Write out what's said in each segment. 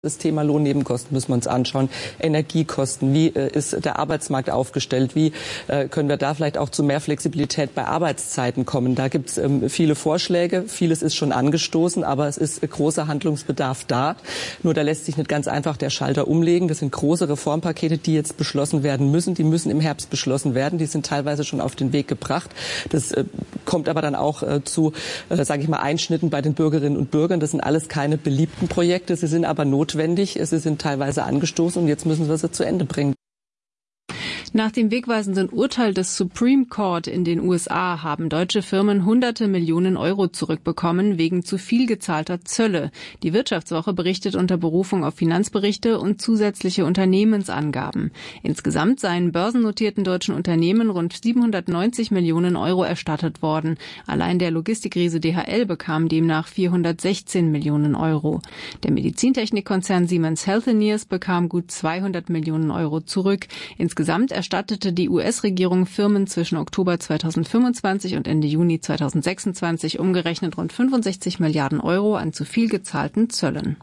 Das Thema Lohnnebenkosten müssen wir uns anschauen, Energiekosten, wie ist der Arbeitsmarkt aufgestellt, wie können wir da vielleicht auch zu mehr Flexibilität bei Arbeitszeiten kommen. Da gibt es viele Vorschläge, vieles ist schon angestoßen, aber es ist großer Handlungsbedarf da. Nur da lässt sich nicht ganz einfach der Schalter umlegen. Das sind große Reformpakete, die jetzt beschlossen werden müssen. Die müssen im Herbst beschlossen werden. Die sind teilweise schon auf den Weg gebracht. Das kommt aber dann auch zu, sage ich mal, Einschnitten bei den Bürgerinnen und Bürgern. Das sind alles keine beliebten Projekte. Sie sind aber notwendig. Sie sind teilweise angestoßen und jetzt müssen wir sie zu Ende bringen. Nach dem wegweisenden Urteil des Supreme Court in den USA haben deutsche Firmen hunderte Millionen Euro zurückbekommen wegen zu viel gezahlter Zölle. Die Wirtschaftswoche berichtet unter Berufung auf Finanzberichte und zusätzliche Unternehmensangaben. Insgesamt seien börsennotierten deutschen Unternehmen rund 790 Millionen Euro erstattet worden. Allein der Logistikriese DHL bekam demnach 416 Millionen Euro. Der Medizintechnikkonzern Siemens Healthineers bekam gut 200 Millionen Euro zurück. Insgesamt erstattete die US-Regierung Firmen zwischen Oktober 2025 und Ende Juni 2026 umgerechnet rund 65 Milliarden Euro an zu viel gezahlten Zöllen.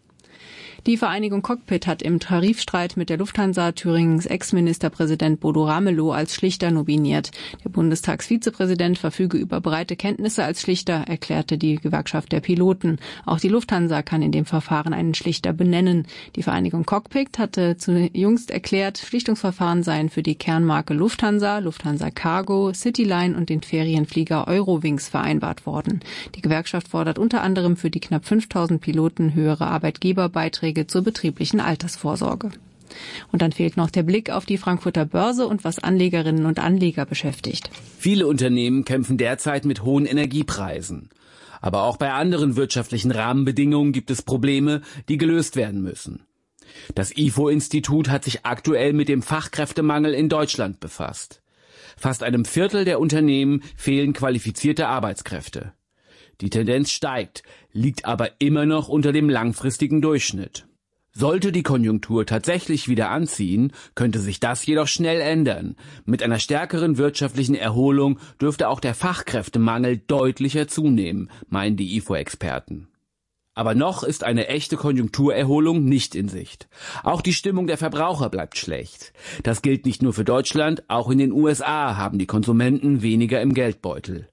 Die Vereinigung Cockpit hat im Tarifstreit mit der Lufthansa Thüringens Ex-Ministerpräsident Bodo Ramelow als Schlichter nominiert. Der Bundestagsvizepräsident verfüge über breite Kenntnisse als Schlichter, erklärte die Gewerkschaft der Piloten. Auch die Lufthansa kann in dem Verfahren einen Schlichter benennen. Die Vereinigung Cockpit hatte jüngst erklärt, Schlichtungsverfahren seien für die Kernmarke Lufthansa, Lufthansa Cargo, Cityline und den Ferienflieger Eurowings vereinbart worden. Die Gewerkschaft fordert unter anderem für die knapp 5.000 Piloten höhere Arbeitgeberbeiträge zur betrieblichen Altersvorsorge. Und dann fehlt noch der Blick auf die Frankfurter Börse und was Anlegerinnen und Anleger beschäftigt. Viele Unternehmen kämpfen derzeit mit hohen Energiepreisen. Aber auch bei anderen wirtschaftlichen Rahmenbedingungen gibt es Probleme, die gelöst werden müssen. Das IFO-Institut hat sich aktuell mit dem Fachkräftemangel in Deutschland befasst. Fast einem Viertel der Unternehmen fehlen qualifizierte Arbeitskräfte. Die Tendenz steigt, liegt aber immer noch unter dem langfristigen Durchschnitt. Sollte die Konjunktur tatsächlich wieder anziehen, könnte sich das jedoch schnell ändern. Mit einer stärkeren wirtschaftlichen Erholung dürfte auch der Fachkräftemangel deutlicher zunehmen, meinen die IFO-Experten. Aber noch ist eine echte Konjunkturerholung nicht in Sicht. Auch die Stimmung der Verbraucher bleibt schlecht. Das gilt nicht nur für Deutschland, auch in den USA haben die Konsumenten weniger im Geldbeutel.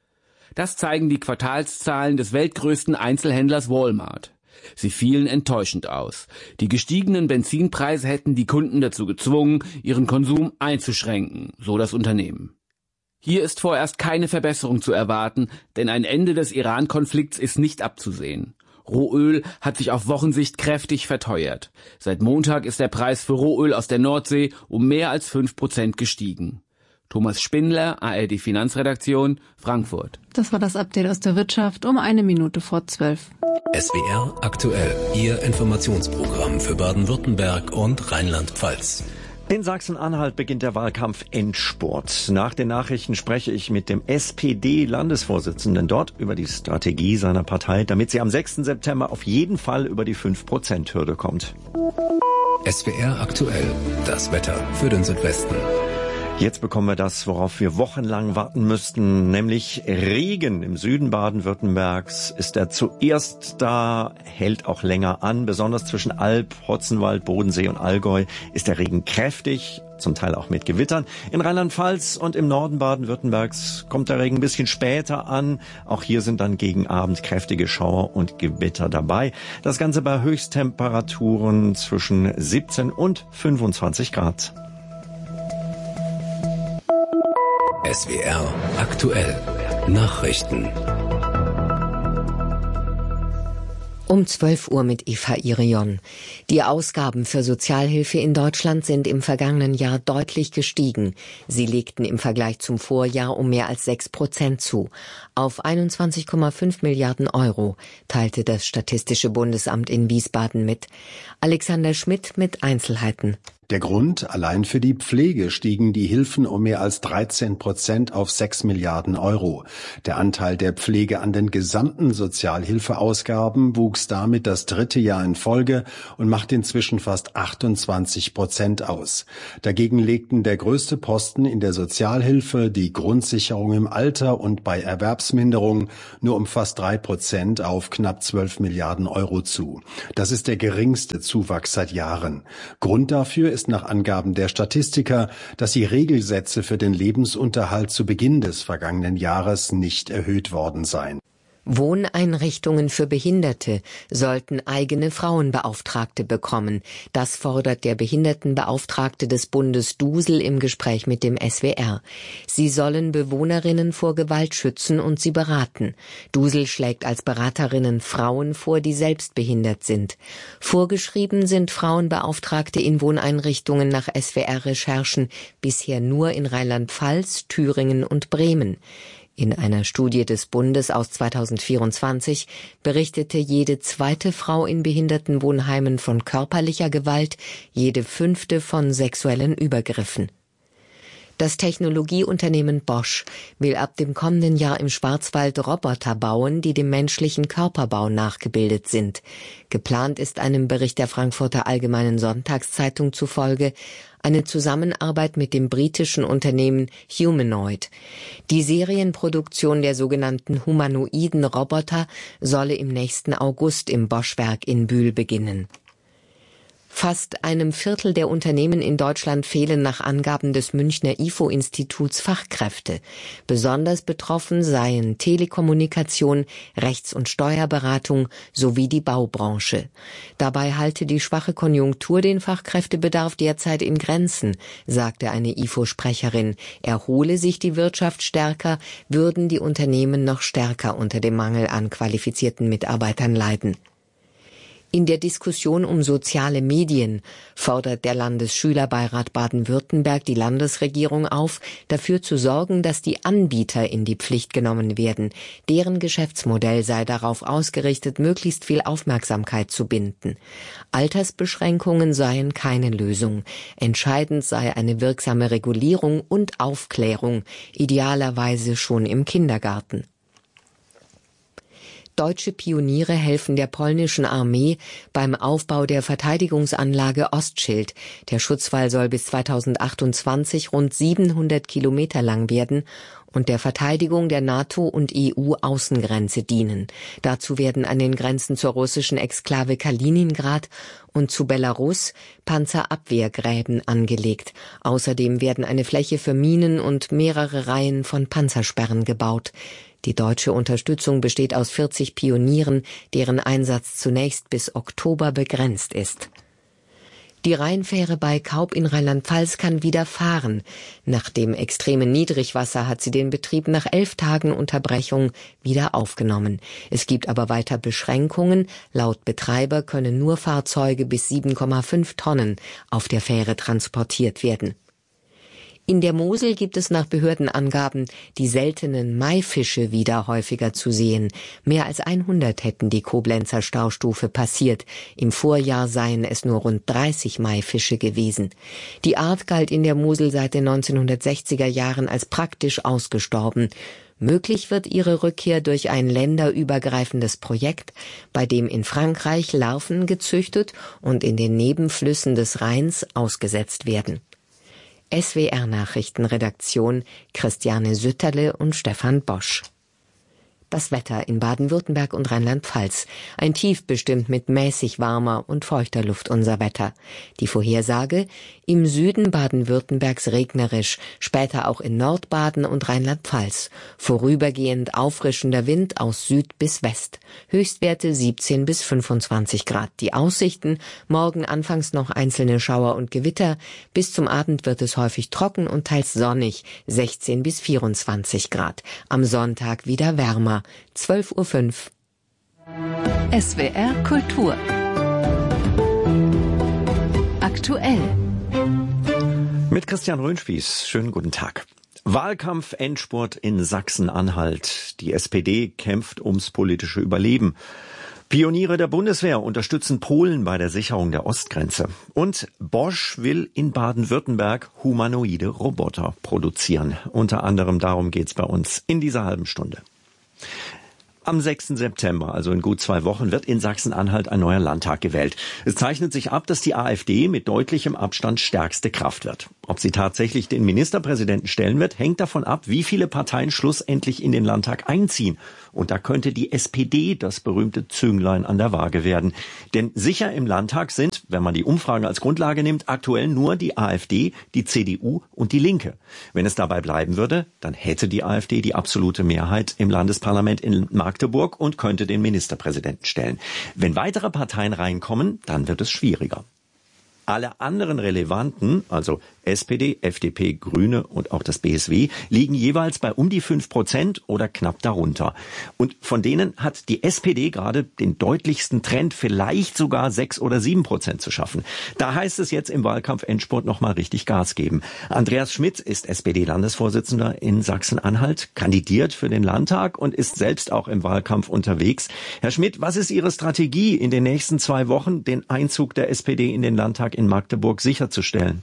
Das zeigen die Quartalszahlen des weltgrößten Einzelhändlers Walmart. Sie fielen enttäuschend aus. Die gestiegenen Benzinpreise hätten die Kunden dazu gezwungen, ihren Konsum einzuschränken, so das Unternehmen. Hier ist vorerst keine Verbesserung zu erwarten, denn ein Ende des Iran-Konflikts ist nicht abzusehen. Rohöl hat sich auf Wochensicht kräftig verteuert. Seit Montag ist der Preis für Rohöl aus der Nordsee um mehr als 5% gestiegen. Thomas Spindler, ARD Finanzredaktion, Frankfurt. Das war das Update aus der Wirtschaft um 11:01. SWR aktuell, Ihr Informationsprogramm für Baden-Württemberg und Rheinland-Pfalz. In Sachsen-Anhalt beginnt der Wahlkampf Endspurt. Nach den Nachrichten spreche ich mit dem SPD-Landesvorsitzenden dort über die Strategie seiner Partei, damit sie am 6. September auf jeden Fall über die 5%-Hürde kommt. SWR aktuell, das Wetter für den Südwesten. Jetzt bekommen wir das, worauf wir wochenlang warten müssten, nämlich Regen. Im Süden Baden-Württembergs ist er zuerst da, hält auch länger an. Besonders zwischen Alb, Hotzenwald, Bodensee und Allgäu ist der Regen kräftig, zum Teil auch mit Gewittern. In Rheinland-Pfalz und im Norden Baden-Württembergs kommt der Regen ein bisschen später an. Auch hier sind dann gegen Abend kräftige Schauer und Gewitter dabei. Das Ganze bei Höchsttemperaturen zwischen 17 und 25 Grad. SWR aktuell. Nachrichten. Um 12 Uhr mit Eva Irion. Die Ausgaben für Sozialhilfe in Deutschland sind im vergangenen Jahr deutlich gestiegen. Sie legten im Vergleich zum Vorjahr um mehr als 6% zu. Auf 21,5 Milliarden Euro, teilte das Statistische Bundesamt in Wiesbaden mit. Alexander Schmidt mit Einzelheiten. Der Grund: allein für die Pflege stiegen die Hilfen um mehr als 13% auf 6 Milliarden Euro. Der Anteil der Pflege an den gesamten Sozialhilfeausgaben wuchs damit das 3. Jahr in Folge und macht inzwischen fast 28% aus. Dagegen legten der größte Posten in der Sozialhilfe, die Grundsicherung im Alter und bei Erwerbsminderung nur um fast 3% auf knapp 12 Milliarden Euro zu. Das ist der geringste Zuwachs seit Jahren. Grund dafür ist nach Angaben der Statistiker, dass die Regelsätze für den Lebensunterhalt zu Beginn des vergangenen Jahres nicht erhöht worden seien. Wohneinrichtungen für Behinderte sollten eigene Frauenbeauftragte bekommen. Das fordert der Behindertenbeauftragte des Bundes Dusel im Gespräch mit dem SWR. Sie sollen Bewohnerinnen vor Gewalt schützen und sie beraten. Dusel schlägt als Beraterinnen Frauen vor, die selbst behindert sind. Vorgeschrieben sind Frauenbeauftragte in Wohneinrichtungen nach SWR-Recherchen bisher nur in Rheinland-Pfalz, Thüringen und Bremen. In einer Studie des Bundes aus 2024 berichtete jede 2. Frau in Behindertenwohnheimen von körperlicher Gewalt, jede 5. von sexuellen Übergriffen. Das Technologieunternehmen Bosch will ab dem kommenden Jahr im Schwarzwald Roboter bauen, die dem menschlichen Körperbau nachgebildet sind. Geplant ist einem Bericht der Frankfurter Allgemeinen Sonntagszeitung zufolge eine Zusammenarbeit mit dem britischen Unternehmen Humanoid. Die Serienproduktion der sogenannten humanoiden Roboter solle im nächsten August im Bosch-Werk in Bühl beginnen. Fast einem Viertel der Unternehmen in Deutschland fehlen nach Angaben des Münchner IFO-Instituts Fachkräfte. Besonders betroffen seien Telekommunikation, Rechts- und Steuerberatung sowie die Baubranche. Dabei halte die schwache Konjunktur den Fachkräftebedarf derzeit in Grenzen, sagte eine IFO-Sprecherin. Erhole sich die Wirtschaft stärker, würden die Unternehmen noch stärker unter dem Mangel an qualifizierten Mitarbeitern leiden. In der Diskussion um soziale Medien fordert der Landesschülerbeirat Baden-Württemberg die Landesregierung auf, dafür zu sorgen, dass die Anbieter in die Pflicht genommen werden. Deren Geschäftsmodell sei darauf ausgerichtet, möglichst viel Aufmerksamkeit zu binden. Altersbeschränkungen seien keine Lösung. Entscheidend sei eine wirksame Regulierung und Aufklärung, idealerweise schon im Kindergarten. Deutsche Pioniere helfen der polnischen Armee beim Aufbau der Verteidigungsanlage Ostschild. Der Schutzwall soll bis 2028 rund 700 Kilometer lang werden und der Verteidigung der NATO- und EU-Außengrenze dienen. Dazu werden an den Grenzen zur russischen Exklave Kaliningrad und zu Belarus Panzerabwehrgräben angelegt. Außerdem werden eine Fläche für Minen und mehrere Reihen von Panzersperren gebaut. Die deutsche Unterstützung besteht aus 40 Pionieren, deren Einsatz zunächst bis Oktober begrenzt ist. Die Rheinfähre bei Kaub in Rheinland-Pfalz kann wieder fahren. Nach dem extremen Niedrigwasser hat sie den Betrieb nach 11 Tagen Unterbrechung wieder aufgenommen. Es gibt aber weiter Beschränkungen. Laut Betreiber können nur Fahrzeuge bis 7,5 Tonnen auf der Fähre transportiert werden. In der Mosel gibt es nach Behördenangaben die seltenen Maifische wieder häufiger zu sehen. Mehr als 100 hätten die Koblenzer Staustufe passiert. Im Vorjahr seien es nur rund 30 Maifische gewesen. Die Art galt in der Mosel seit den 1960er Jahren als praktisch ausgestorben. Möglich wird ihre Rückkehr durch ein länderübergreifendes Projekt, bei dem in Frankreich Larven gezüchtet und in den Nebenflüssen des Rheins ausgesetzt werden. SWR-Nachrichtenredaktion Christiane Sütterle und Stefan Bosch. Das Wetter in Baden-Württemberg und Rheinland-Pfalz. Ein Tief bestimmt mit mäßig warmer und feuchter Luft unser Wetter. Die Vorhersage: im Süden Baden-Württembergs regnerisch, später auch in Nordbaden und Rheinland-Pfalz. Vorübergehend auffrischender Wind aus Süd bis West. Höchstwerte 17 bis 25 Grad. Die Aussichten: morgen anfangs noch einzelne Schauer und Gewitter. Bis zum Abend wird es häufig trocken und teils sonnig. 16 bis 24 Grad. Am Sonntag wieder wärmer. 12:05 Uhr. SWR Kultur. Aktuell. Mit Christian Röhnspieß. Schönen guten Tag. Wahlkampf-Endspurt in Sachsen-Anhalt. Die SPD kämpft ums politische Überleben. Pioniere der Bundeswehr unterstützen Polen bei der Sicherung der Ostgrenze. Und Bosch will in Baden-Württemberg humanoide Roboter produzieren. Unter anderem darum geht's bei uns in dieser halben Stunde. Am 6. September, also in gut 2 Wochen, wird in Sachsen-Anhalt ein neuer Landtag gewählt. Es zeichnet sich ab, dass die AfD mit deutlichem Abstand stärkste Kraft wird. Ob sie tatsächlich den Ministerpräsidenten stellen wird, hängt davon ab, wie viele Parteien schlussendlich in den Landtag einziehen. Und da könnte die SPD das berühmte Zünglein an der Waage werden. Denn sicher im Landtag sind, wenn man die Umfragen als Grundlage nimmt, aktuell nur die AfD, die CDU und die Linke. Wenn es dabei bleiben würde, dann hätte die AfD die absolute Mehrheit im Landesparlament in Magdeburg und könnte den Ministerpräsidenten stellen. Wenn weitere Parteien reinkommen, dann wird es schwieriger. Alle anderen relevanten, also SPD, FDP, Grüne und auch das BSW, liegen jeweils bei um die 5% oder knapp darunter. Und von denen hat die SPD gerade den deutlichsten Trend, vielleicht sogar 6 oder 7% zu schaffen. Da heißt es jetzt im Wahlkampf-Endspurt nochmal richtig Gas geben. Andreas Schmidt ist SPD-Landesvorsitzender in Sachsen-Anhalt, kandidiert für den Landtag und ist selbst auch im Wahlkampf unterwegs. Herr Schmidt, was ist Ihre Strategie in den nächsten 2 Wochen, den Einzug der SPD in den Landtag in Magdeburg sicherzustellen?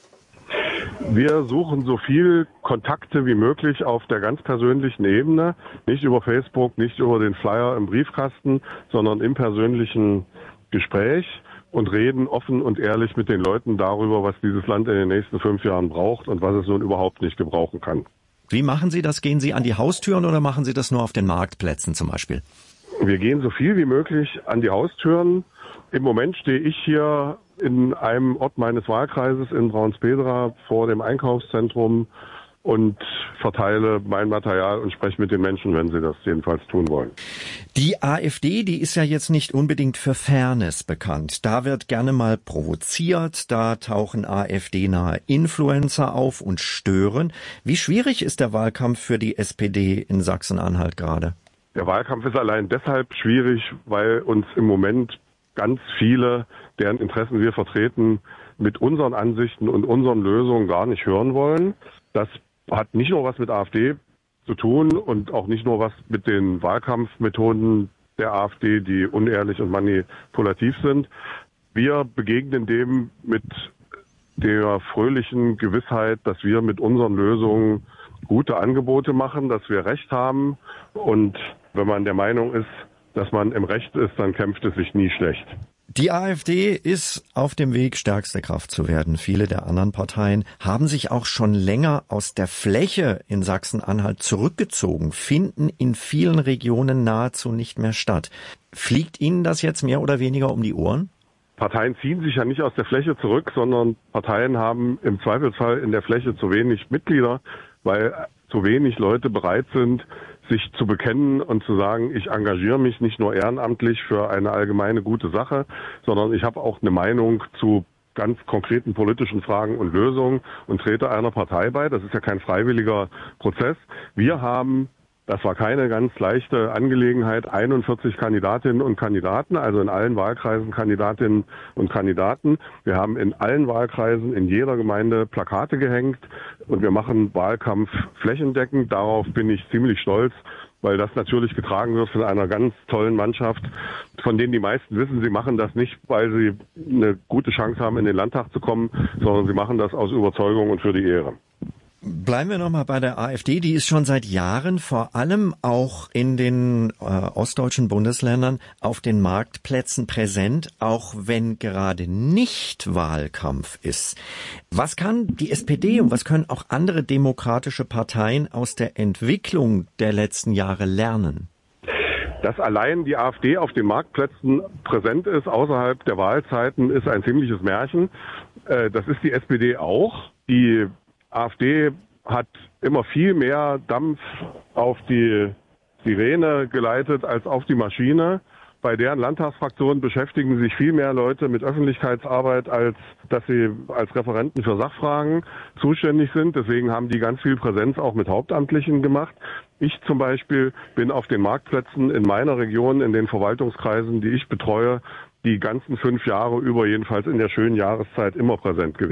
Wir suchen so viel Kontakte wie möglich auf der ganz persönlichen Ebene, nicht über Facebook, nicht über den Flyer im Briefkasten, sondern im persönlichen Gespräch und reden offen und ehrlich mit den Leuten darüber, was dieses Land in den nächsten 5 Jahren braucht und was es nun überhaupt nicht gebrauchen kann. Wie machen Sie das? Gehen Sie an die Haustüren oder machen Sie das nur auf den Marktplätzen zum Beispiel? Wir gehen so viel wie möglich an die Haustüren. Im Moment stehe ich hier in einem Ort meines Wahlkreises in Braunsbedra vor dem Einkaufszentrum und verteile mein Material und spreche mit den Menschen, wenn sie das jedenfalls tun wollen. Die AfD, die ist ja jetzt nicht unbedingt für Fairness bekannt. Da wird gerne mal provoziert, da tauchen AfD-nahe Influencer auf und stören. Wie schwierig ist der Wahlkampf für die SPD in Sachsen-Anhalt gerade? Der Wahlkampf ist allein deshalb schwierig, weil uns im Moment ganz viele, deren Interessen wir vertreten, mit unseren Ansichten und unseren Lösungen gar nicht hören wollen. Das hat nicht nur was mit AfD zu tun und auch nicht nur was mit den Wahlkampfmethoden der AfD, die unehrlich und manipulativ sind. Wir begegnen dem mit der fröhlichen Gewissheit, dass wir mit unseren Lösungen gute Angebote machen, dass wir Recht haben. Und wenn man der Meinung ist, dass man im Recht ist, dann kämpft es sich nie schlecht. Die AfD ist auf dem Weg, stärkste Kraft zu werden. Viele der anderen Parteien haben sich auch schon länger aus der Fläche in Sachsen-Anhalt zurückgezogen, finden in vielen Regionen nahezu nicht mehr statt. Fliegt Ihnen das jetzt mehr oder weniger um die Ohren? Parteien ziehen sich ja nicht aus der Fläche zurück, sondern Parteien haben im Zweifelsfall in der Fläche zu wenig Mitglieder, weil zu wenig Leute bereit sind, sich zu bekennen und zu sagen, ich engagiere mich nicht nur ehrenamtlich für eine allgemeine gute Sache, sondern ich habe auch eine Meinung zu ganz konkreten politischen Fragen und Lösungen und trete einer Partei bei. Das ist ja kein freiwilliger Prozess. Wir haben, das war keine ganz leichte Angelegenheit, 41 Kandidatinnen und Kandidaten, also in allen Wahlkreisen Kandidatinnen und Kandidaten. Wir haben in allen Wahlkreisen in jeder Gemeinde Plakate gehängt und wir machen Wahlkampf flächendeckend. Darauf bin ich ziemlich stolz, weil das natürlich getragen wird von einer ganz tollen Mannschaft, von denen die meisten wissen, sie machen das nicht, weil sie eine gute Chance haben, in den Landtag zu kommen, sondern sie machen das aus Überzeugung und für die Ehre. Bleiben wir nochmal bei der AfD. Die ist schon seit Jahren vor allem auch in den ostdeutschen Bundesländern auf den Marktplätzen präsent, auch wenn gerade nicht Wahlkampf ist. Was kann die SPD und was können auch andere demokratische Parteien aus der Entwicklung der letzten Jahre lernen? Dass allein die AfD auf den Marktplätzen präsent ist, außerhalb der Wahlzeiten, ist ein ziemliches Märchen. Das ist die SPD auch. Die AfD hat immer viel mehr Dampf auf die Sirene geleitet als auf die Maschine. Bei deren Landtagsfraktion beschäftigen sich viel mehr Leute mit Öffentlichkeitsarbeit, als dass sie als Referenten für Sachfragen zuständig sind. Deswegen haben die ganz viel Präsenz auch mit Hauptamtlichen gemacht. Ich zum Beispiel bin auf den Marktplätzen in meiner Region, in den Verwaltungskreisen, die ich betreue, die ganzen 5 Jahre über, jedenfalls in der schönen Jahreszeit, immer präsent gewesen.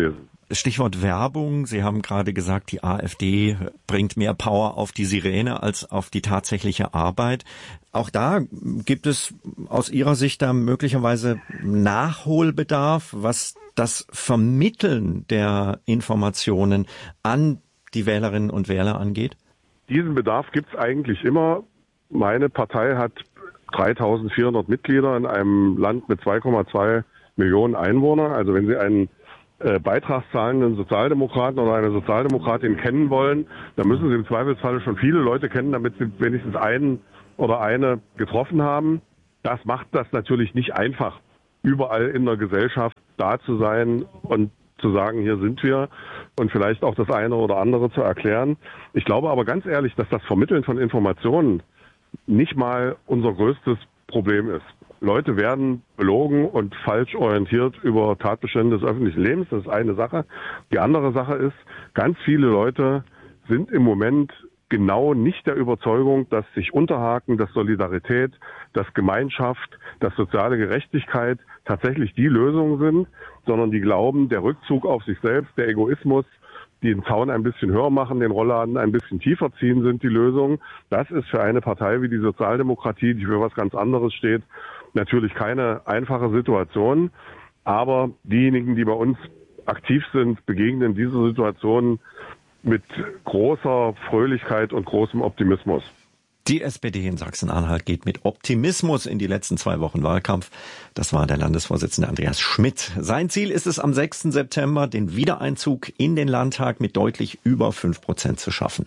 Stichwort Werbung. Sie haben gerade gesagt, die AfD bringt mehr Power auf die Sirene als auf die tatsächliche Arbeit. Auch da gibt es aus Ihrer Sicht da möglicherweise Nachholbedarf, was das Vermitteln der Informationen an die Wählerinnen und Wähler angeht? Diesen Bedarf gibt es eigentlich immer. Meine Partei hat 3.400 Mitglieder in einem Land mit 2,2 Millionen Einwohnern. Also wenn Sie einen beitragszahlenden Sozialdemokraten oder eine Sozialdemokratin kennen wollen, dann müssen Sie im Zweifelsfall schon viele Leute kennen, damit Sie wenigstens einen oder eine getroffen haben. Das macht das natürlich nicht einfach, überall in der Gesellschaft da zu sein und zu sagen, hier sind wir und vielleicht auch das eine oder andere zu erklären. Ich glaube aber ganz ehrlich, dass das Vermitteln von Informationen nicht mal unser größtes Problem ist. Leute werden belogen und falsch orientiert über Tatbestände des öffentlichen Lebens. Das ist eine Sache. Die andere Sache ist, ganz viele Leute sind im Moment genau nicht der Überzeugung, dass sich Unterhaken, dass Solidarität, dass Gemeinschaft, dass soziale Gerechtigkeit tatsächlich die Lösungen sind, sondern die glauben, der Rückzug auf sich selbst, der Egoismus, den Zaun ein bisschen höher machen, den Rollladen ein bisschen tiefer ziehen, sind die Lösungen. Das ist für eine Partei wie die Sozialdemokratie, die für was ganz anderes steht, natürlich keine einfache Situation. Aber diejenigen, die bei uns aktiv sind, begegnen dieser Situation mit großer Fröhlichkeit und großem Optimismus. Die SPD in Sachsen-Anhalt geht mit Optimismus in die letzten 2 Wochen Wahlkampf. Das war der Landesvorsitzende Andreas Schmidt. Sein Ziel ist es, am 6. September den Wiedereinzug in den Landtag mit deutlich über 5% zu schaffen.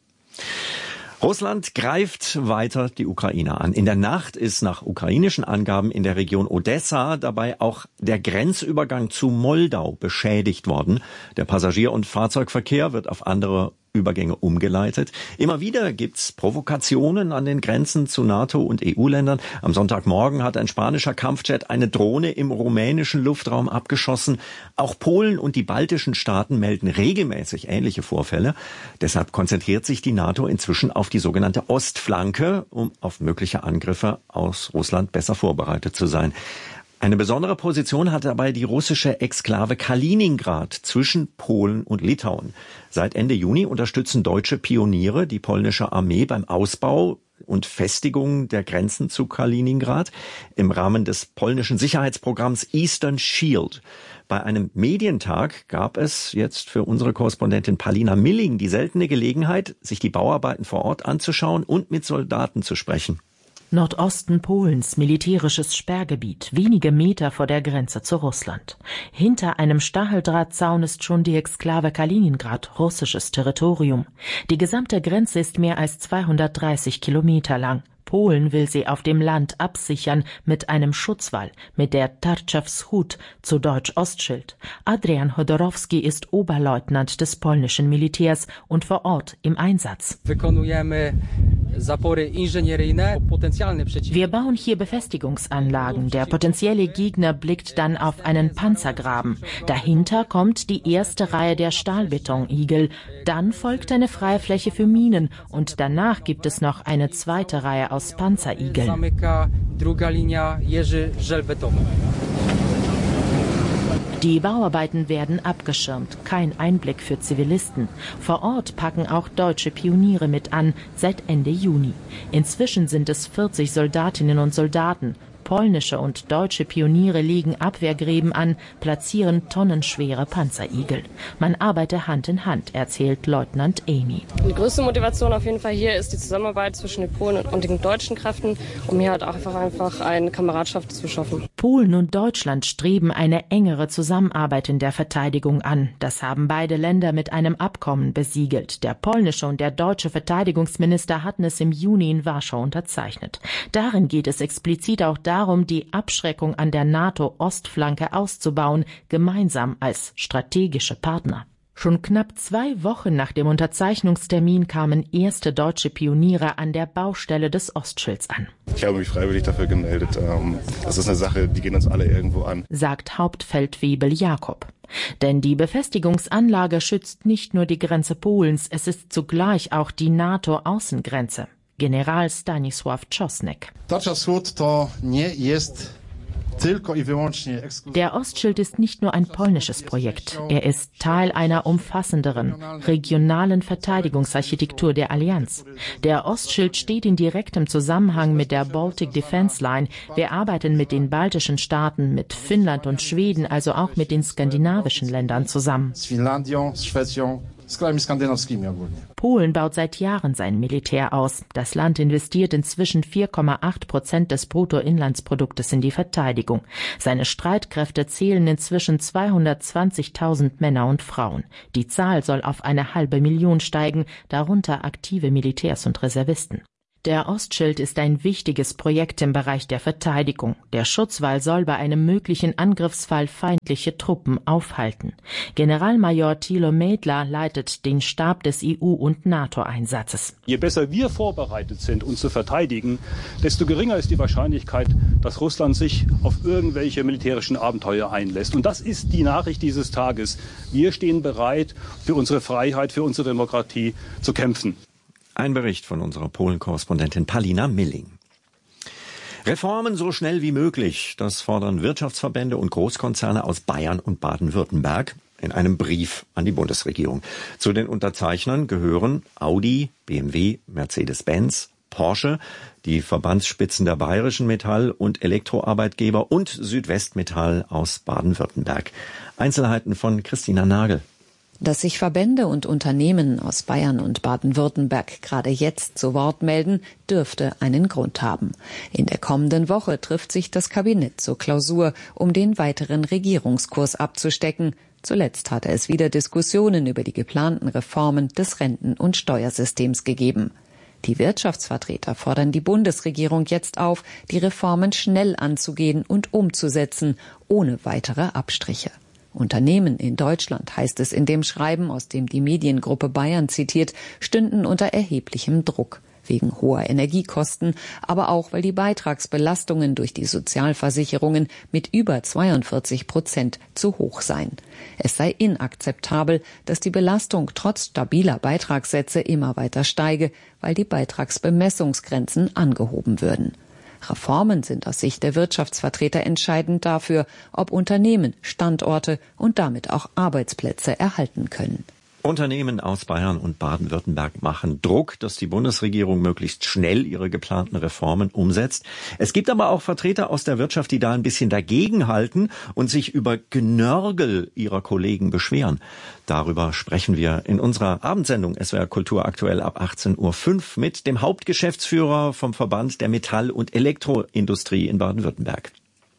Russland greift weiter die Ukraine an. In der Nacht ist nach ukrainischen Angaben in der Region Odessa dabei auch der Grenzübergang zu Moldau beschädigt worden. Der Passagier- und Fahrzeugverkehr wird auf andere Übergänge umgeleitet. Immer wieder gibt's Provokationen an den Grenzen zu NATO- und EU-Ländern. Am Sonntagmorgen hat ein spanischer Kampfjet eine Drohne im rumänischen Luftraum abgeschossen. Auch Polen und die baltischen Staaten melden regelmäßig ähnliche Vorfälle. Deshalb konzentriert sich die NATO inzwischen auf die sogenannte Ostflanke, um auf mögliche Angriffe aus Russland besser vorbereitet zu sein. Eine besondere Position hat dabei die russische Exklave Kaliningrad zwischen Polen und Litauen. Seit Ende Juni unterstützen deutsche Pioniere die polnische Armee beim Ausbau und Festigung der Grenzen zu Kaliningrad im Rahmen des polnischen Sicherheitsprogramms Eastern Shield. Bei einem Medientag gab es jetzt für unsere Korrespondentin Palina Milling die seltene Gelegenheit, sich die Bauarbeiten vor Ort anzuschauen und mit Soldaten zu sprechen. Nordosten Polens, militärisches Sperrgebiet, wenige Meter vor der Grenze zu Russland. Hinter einem Stacheldrahtzaun ist schon die Exklave Kaliningrad, russisches Territorium. Die gesamte Grenze ist mehr als 230 Kilometer lang. Polen will sie auf dem Land absichern mit einem Schutzwall, mit der Tarcza Wschód, zu Deutsch Ostschild. Adrian Chodorowski ist Oberleutnant des polnischen Militärs und vor Ort im Einsatz. Wir bauen hier Befestigungsanlagen. Der potenzielle Gegner blickt dann auf einen Panzergraben. Dahinter kommt die erste Reihe der Stahlbetonigel. Dann folgt eine freie Fläche für Minen und danach gibt es noch eine zweite Reihe aus Panzerigeln. Die Bauarbeiten werden abgeschirmt, kein Einblick für Zivilisten. Vor Ort packen auch deutsche Pioniere mit an, seit Ende Juni. Inzwischen sind es 40 Soldatinnen und Soldaten. Polnische und deutsche Pioniere legen Abwehrgräben an, platzieren tonnenschwere Panzerigel. Man arbeite Hand in Hand, erzählt Leutnant Amy. Die größte Motivation auf jeden Fall hier ist die Zusammenarbeit zwischen den Polen und den deutschen Kräften, um hier halt auch einfach eine Kameradschaft zu schaffen. Polen und Deutschland streben eine engere Zusammenarbeit in der Verteidigung an. Das haben beide Länder mit einem Abkommen besiegelt. Der polnische und der deutsche Verteidigungsminister hatten es im Juni in Warschau unterzeichnet. Darin geht es explizit auch darum, die Abschreckung an der NATO-Ostflanke auszubauen, gemeinsam als strategische Partner. Schon knapp 2 Wochen nach dem Unterzeichnungstermin kamen erste deutsche Pioniere an der Baustelle des Ostschilds an. Ich habe mich freiwillig dafür gemeldet. Das ist eine Sache, die geht uns alle irgendwo an, sagt Hauptfeldwebel Jakob. Denn die Befestigungsanlage schützt nicht nur die Grenze Polens, es ist zugleich auch die NATO-Außengrenze. General Stanisław Czosnek. Tarcza Wschód to nie jest Der Ostschild ist nicht nur ein polnisches Projekt. Er ist Teil einer umfassenderen, regionalen Verteidigungsarchitektur der Allianz. Der Ostschild steht in direktem Zusammenhang mit der Baltic Defence Line. Wir arbeiten mit den baltischen Staaten, mit Finnland und Schweden, also auch mit den skandinavischen Ländern zusammen. Polen baut seit Jahren sein Militär aus. Das Land investiert inzwischen 4,8% des Bruttoinlandsproduktes in die Verteidigung. Seine Streitkräfte zählen inzwischen 220.000 Männer und Frauen. Die Zahl soll auf 500.000 steigen, darunter aktive Militärs und Reservisten. Der Ostschild ist ein wichtiges Projekt im Bereich der Verteidigung. Der Schutzwall soll bei einem möglichen Angriffsfall feindliche Truppen aufhalten. Generalmajor Thilo Mädler leitet den Stab des EU- und NATO-Einsatzes. Je besser wir vorbereitet sind, uns zu verteidigen, desto geringer ist die Wahrscheinlichkeit, dass Russland sich auf irgendwelche militärischen Abenteuer einlässt. Und das ist die Nachricht dieses Tages. Wir stehen bereit, für unsere Freiheit, für unsere Demokratie zu kämpfen. Ein Bericht von unserer Polen-Korrespondentin Palina Milling. Reformen so schnell wie möglich, das fordern Wirtschaftsverbände und Großkonzerne aus Bayern und Baden-Württemberg in einem Brief an die Bundesregierung. Zu den Unterzeichnern gehören Audi, BMW, Mercedes-Benz, Porsche, die Verbandsspitzen der bayerischen Metall- und Elektroarbeitgeber und Südwestmetall aus Baden-Württemberg. Einzelheiten von Christina Nagel. Dass sich Verbände und Unternehmen aus Bayern und Baden-Württemberg gerade jetzt zu Wort melden, dürfte einen Grund haben. In der kommenden Woche trifft sich das Kabinett zur Klausur, um den weiteren Regierungskurs abzustecken. Zuletzt hatte es wieder Diskussionen über die geplanten Reformen des Renten- und Steuersystems gegeben. Die Wirtschaftsvertreter fordern die Bundesregierung jetzt auf, die Reformen schnell anzugehen und umzusetzen, ohne weitere Abstriche. Unternehmen in Deutschland, heißt es in dem Schreiben, aus dem die Mediengruppe Bayern zitiert, stünden unter erheblichem Druck. Wegen hoher Energiekosten, aber auch, weil die Beitragsbelastungen durch die Sozialversicherungen mit über 42% zu hoch seien. Es sei inakzeptabel, dass die Belastung trotz stabiler Beitragssätze immer weiter steige, weil die Beitragsbemessungsgrenzen angehoben würden. Reformen sind aus Sicht der Wirtschaftsvertreter entscheidend dafür, ob Unternehmen Standorte und damit auch Arbeitsplätze erhalten können. Unternehmen aus Bayern und Baden-Württemberg machen Druck, dass die Bundesregierung möglichst schnell ihre geplanten Reformen umsetzt. Es gibt aber auch Vertreter aus der Wirtschaft, die da ein bisschen dagegenhalten und sich über Genörgel ihrer Kollegen beschweren. Darüber sprechen wir in unserer Abendsendung SWR Kultur aktuell ab 18:05 Uhr mit dem Hauptgeschäftsführer vom Verband der Metall- und Elektroindustrie in Baden-Württemberg.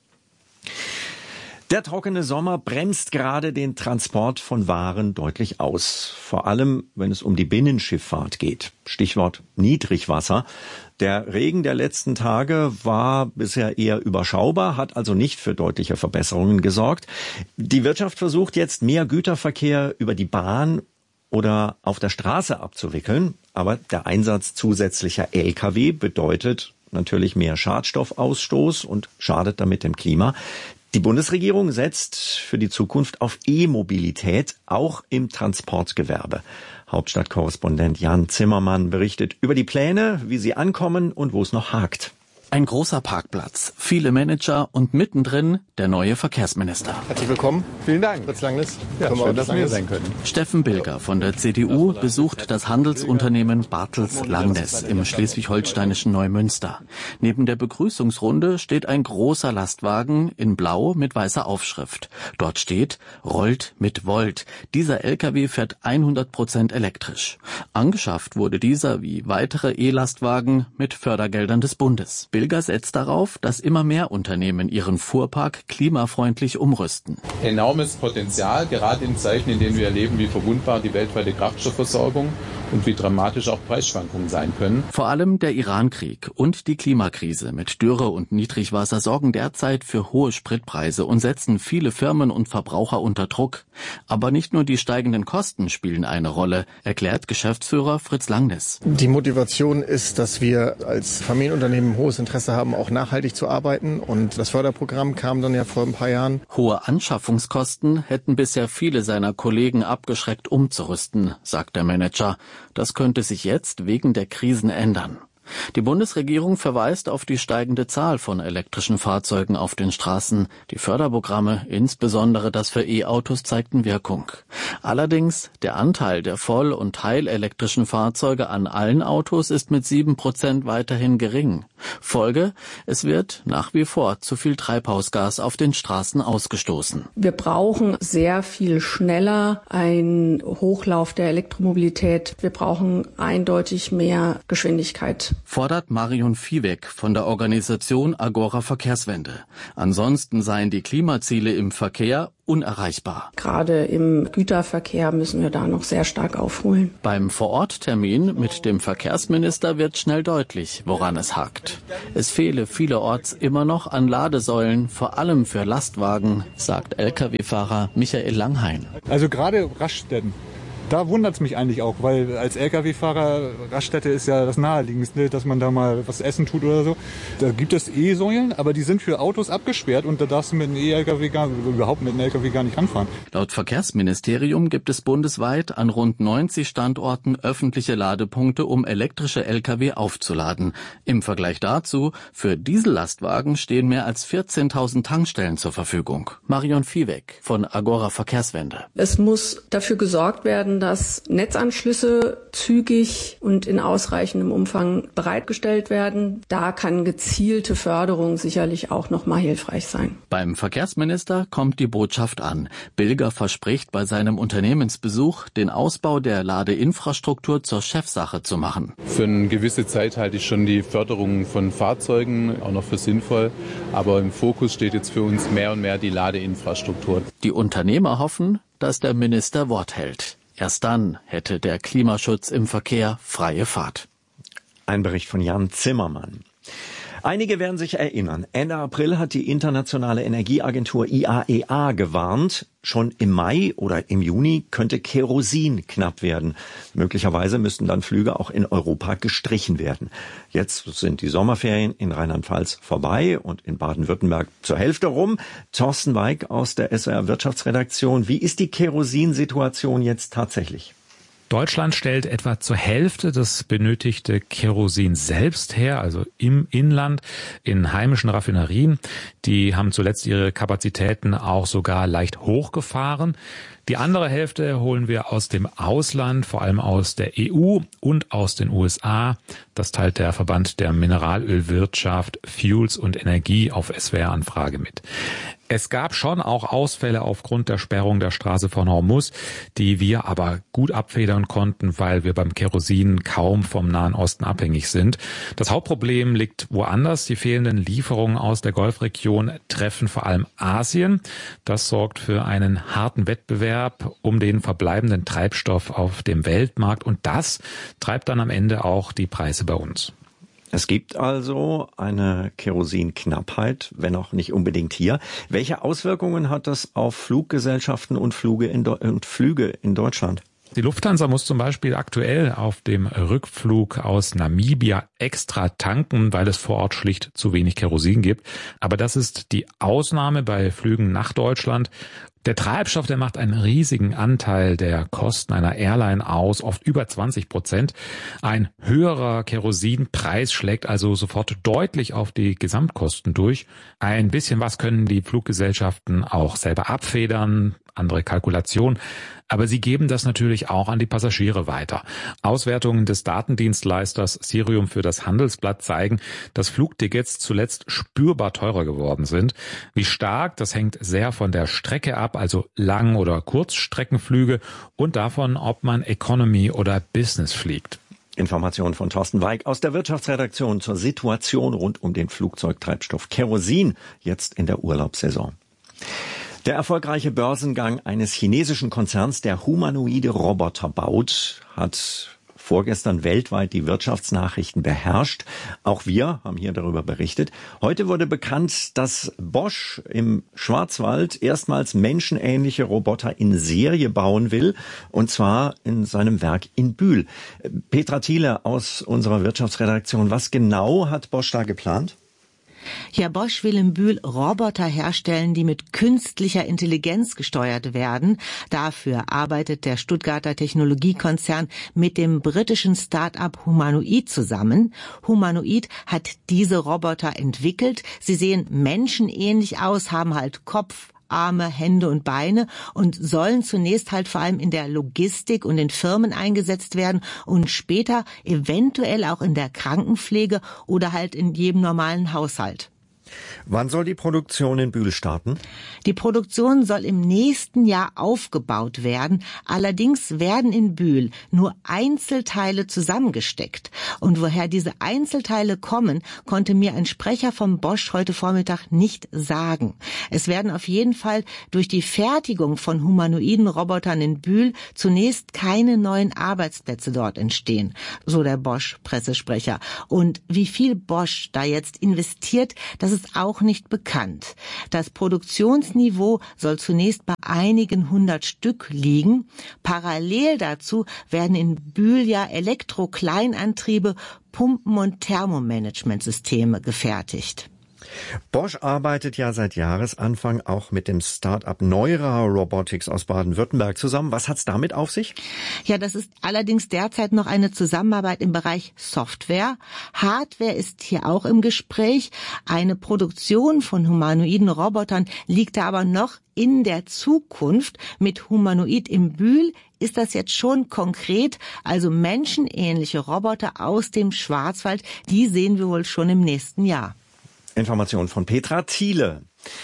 Der trockene Sommer bremst gerade den Transport von Waren deutlich aus. Vor allem, wenn es um die Binnenschifffahrt geht. Stichwort Niedrigwasser. Der Regen der letzten Tage war bisher eher überschaubar, hat also nicht für deutliche Verbesserungen gesorgt. Die Wirtschaft versucht jetzt, mehr Güterverkehr über die Bahn oder auf der Straße abzuwickeln. Aber der Einsatz zusätzlicher Lkw bedeutet natürlich mehr Schadstoffausstoß und schadet damit dem Klima. Die Bundesregierung setzt für die Zukunft auf E-Mobilität, auch im Transportgewerbe. Hauptstadtkorrespondent Jan Zimmermann berichtet über die Pläne, wie sie ankommen und wo es noch hakt. Ein großer Parkplatz, viele Manager und mittendrin der neue Verkehrsminister. Herzlich willkommen. Vielen Dank, Fritz Langnes. Ja, schön, dass wir hier sein können. Steffen Bilger von der CDU besucht das Handelsunternehmen Bartels Langnes im schleswig-holsteinischen Neumünster. Neben der Begrüßungsrunde steht ein großer Lastwagen in Blau mit weißer Aufschrift. Dort steht, rollt mit Volt. Dieser LKW fährt 100% elektrisch. Angeschafft wurde dieser wie weitere E-Lastwagen mit Fördergeldern des Bundes. Bilger setzt darauf, dass immer mehr Unternehmen ihren Fuhrpark klimafreundlich umrüsten. Enormes Potenzial, gerade in Zeiten, in denen wir erleben, wie verwundbar die weltweite Kraftstoffversorgung und wie dramatisch auch Preisschwankungen sein können. Vor allem der Irankrieg und die Klimakrise mit Dürre und Niedrigwasser sorgen derzeit für hohe Spritpreise und setzen viele Firmen und Verbraucher unter Druck. Aber nicht nur die steigenden Kosten spielen eine Rolle, erklärt Geschäftsführer Fritz Langnes. Die Motivation ist, dass wir als Familienunternehmen hohes Interesse haben, auch nachhaltig zu arbeiten. Und das Förderprogramm kam dann ja vor ein paar Jahren. Hohe Anschaffungskosten hätten bisher viele seiner Kollegen abgeschreckt, umzurüsten, sagt der Manager. Das könnte sich jetzt wegen der Krisen ändern. Die Bundesregierung verweist auf die steigende Zahl von elektrischen Fahrzeugen auf den Straßen. Die Förderprogramme, insbesondere das für E-Autos, zeigten Wirkung. Allerdings, der Anteil der voll- und teilelektrischen Fahrzeuge an allen Autos ist mit 7% weiterhin gering. Folge: Es wird nach wie vor zu viel Treibhausgas auf den Straßen ausgestoßen. Wir brauchen sehr viel schneller einen Hochlauf der Elektromobilität. Wir brauchen eindeutig mehr Geschwindigkeit. Fordert Marion Viehweg von der Organisation Agora Verkehrswende. Ansonsten seien die Klimaziele im Verkehr unerreichbar. Gerade im Güterverkehr müssen wir da noch sehr stark aufholen. Beim Vororttermin mit dem Verkehrsminister wird schnell deutlich, woran es hakt. Es fehle vielerorts immer noch an Ladesäulen, vor allem für Lastwagen, sagt Lkw-Fahrer Michael Langhain. Also gerade Raststätten. Da wundert es mich eigentlich auch, weil als Lkw-Fahrer, Raststätte ist ja das Naheliegendste, dass man da mal was essen tut oder so. Da gibt es E-Säulen, aber die sind für Autos abgesperrt und da darfst du mit einem E-Lkw überhaupt mit einem Lkw gar nicht ranfahren. Laut Verkehrsministerium gibt es bundesweit an rund 90 Standorten öffentliche Ladepunkte, um elektrische Lkw aufzuladen. Im Vergleich dazu, für Diesellastwagen stehen mehr als 14.000 Tankstellen zur Verfügung. Marion Viehweg von Agora Verkehrswende. Es muss dafür gesorgt werden, dass Netzanschlüsse zügig und in ausreichendem Umfang bereitgestellt werden. Da kann gezielte Förderung sicherlich auch noch mal hilfreich sein. Beim Verkehrsminister kommt die Botschaft an. Bilger verspricht bei seinem Unternehmensbesuch, den Ausbau der Ladeinfrastruktur zur Chefsache zu machen. Für eine gewisse Zeit halte ich schon die Förderung von Fahrzeugen auch noch für sinnvoll. Aber im Fokus steht jetzt für uns mehr und mehr die Ladeinfrastruktur. Die Unternehmer hoffen, dass der Minister Wort hält. Erst dann hätte der Klimaschutz im Verkehr freie Fahrt. Ein Bericht von Jan Zimmermann. Einige werden sich erinnern, Ende April hat die internationale Energieagentur IAEA gewarnt, schon im Mai oder im Juni könnte Kerosin knapp werden. Möglicherweise müssten dann Flüge auch in Europa gestrichen werden. Jetzt sind die Sommerferien in Rheinland-Pfalz vorbei und in Baden-Württemberg zur Hälfte rum. Thorsten Weig aus der SWR Wirtschaftsredaktion. Wie ist die Kerosinsituation jetzt tatsächlich? Deutschland stellt etwa zur Hälfte das benötigte Kerosin selbst her, also im Inland, in heimischen Raffinerien. Die haben zuletzt ihre Kapazitäten auch sogar leicht hochgefahren. Die andere Hälfte holen wir aus dem Ausland, vor allem aus der EU und aus den USA. Das teilt der Verband der Mineralölwirtschaft, Fuels und Energie auf SWR-Anfrage mit. Es gab schon auch Ausfälle aufgrund der Sperrung der Straße von Hormuz, die wir aber gut abfedern konnten, weil wir beim Kerosin kaum vom Nahen Osten abhängig sind. Das Hauptproblem liegt woanders. Die fehlenden Lieferungen aus der Golfregion treffen vor allem Asien. Das sorgt für einen harten Wettbewerb um den verbleibenden Treibstoff auf dem Weltmarkt und das treibt dann am Ende auch die Preise bei uns. Es gibt also eine Kerosinknappheit, wenn auch nicht unbedingt hier. Welche Auswirkungen hat das auf Fluggesellschaften und Flüge in Deutschland? Die Lufthansa muss zum Beispiel aktuell auf dem Rückflug aus Namibia extra tanken, weil es vor Ort schlicht zu wenig Kerosin gibt. Aber das ist die Ausnahme bei Flügen nach Deutschland. Der Treibstoff, der macht einen riesigen Anteil der Kosten einer Airline aus, oft über 20%. Ein höherer Kerosinpreis schlägt also sofort deutlich auf die Gesamtkosten durch. Ein bisschen was können die Fluggesellschaften auch selber abfedern, andere Kalkulation. Aber sie geben das natürlich auch an die Passagiere weiter. Auswertungen des Datendienstleisters Cirium für das Handelsblatt zeigen, dass Flugtickets zuletzt spürbar teurer geworden sind. Wie stark, das hängt sehr von der Strecke ab, also Lang- oder Kurzstreckenflüge und davon, ob man Economy oder Business fliegt. Informationen von Thorsten Weig aus der Wirtschaftsredaktion zur Situation rund um den Flugzeugtreibstoff Kerosin, jetzt in der Urlaubssaison. Der erfolgreiche Börsengang eines chinesischen Konzerns, der humanoide Roboter baut, hat vorgestern weltweit die Wirtschaftsnachrichten beherrscht. Auch wir haben hier darüber berichtet. Heute wurde bekannt, dass Bosch im Schwarzwald erstmals menschenähnliche Roboter in Serie bauen will, und zwar in seinem Werk in Bühl. Petra Thiele aus unserer Wirtschaftsredaktion, was genau hat Bosch da geplant? Ja, Bosch will in Bühl Roboter herstellen, die mit künstlicher Intelligenz gesteuert werden. Dafür arbeitet der Stuttgarter Technologiekonzern mit dem britischen Start-up Humanoid zusammen. Humanoid hat diese Roboter entwickelt. Sie sehen menschenähnlich aus, haben halt Kopf, Arme, Hände und Beine und sollen zunächst halt vor allem in der Logistik und in Firmen eingesetzt werden und später eventuell auch in der Krankenpflege oder halt in jedem normalen Haushalt. Wann soll die Produktion in Bühl starten? Die Produktion soll im nächsten Jahr aufgebaut werden. Allerdings werden in Bühl nur Einzelteile zusammengesteckt. Und woher diese Einzelteile kommen, konnte mir ein Sprecher von Bosch heute Vormittag nicht sagen. Es werden auf jeden Fall durch die Fertigung von humanoiden Robotern in Bühl zunächst keine neuen Arbeitsplätze dort entstehen, so der Bosch-Pressesprecher. Und wie viel Bosch da jetzt investiert, das ist auch nicht bekannt. Das Produktionsniveau soll zunächst bei einigen 100 Stück liegen. Parallel dazu werden in Bühl ja Elektro-Kleinantriebe, Pumpen- und Thermomanagementsysteme gefertigt. Bosch arbeitet ja seit Jahresanfang auch mit dem Start-up Neura Robotics aus Baden-Württemberg zusammen. Was hat's damit auf sich? Ja, das ist allerdings derzeit noch eine Zusammenarbeit im Bereich Software. Hardware ist hier auch im Gespräch. Eine Produktion von humanoiden Robotern liegt da aber noch in der Zukunft. Mit Humanoid im Bühl ist das jetzt schon konkret. Also menschenähnliche Roboter aus dem Schwarzwald, die sehen wir wohl schon im nächsten Jahr. Information von Petra Thiele.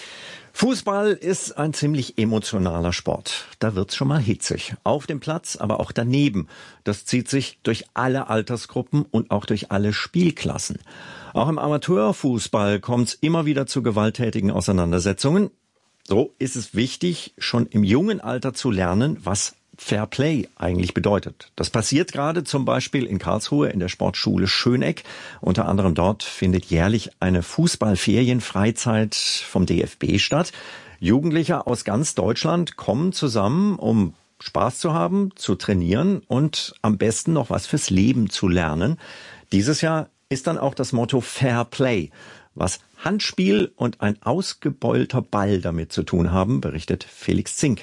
Fußball ist ein ziemlich emotionaler Sport. Da wird's schon mal hitzig. Auf dem Platz, aber auch daneben. Das zieht sich durch alle Altersgruppen und auch durch alle Spielklassen. Auch im Amateurfußball kommt's immer wieder zu gewalttätigen Auseinandersetzungen. So ist es wichtig, schon im jungen Alter zu lernen, was Fair Play eigentlich bedeutet. Das passiert gerade zum Beispiel in Karlsruhe in der Sportschule Schöneck. Unter anderem dort findet jährlich eine Fußballferienfreizeit vom DFB statt. Jugendliche aus ganz Deutschland kommen zusammen, um Spaß zu haben, zu trainieren und am besten noch was fürs Leben zu lernen. Dieses Jahr ist dann auch das Motto Fair Play. Was Handspiel und ein ausgebeulter Ball damit zu tun haben, berichtet Felix Zink.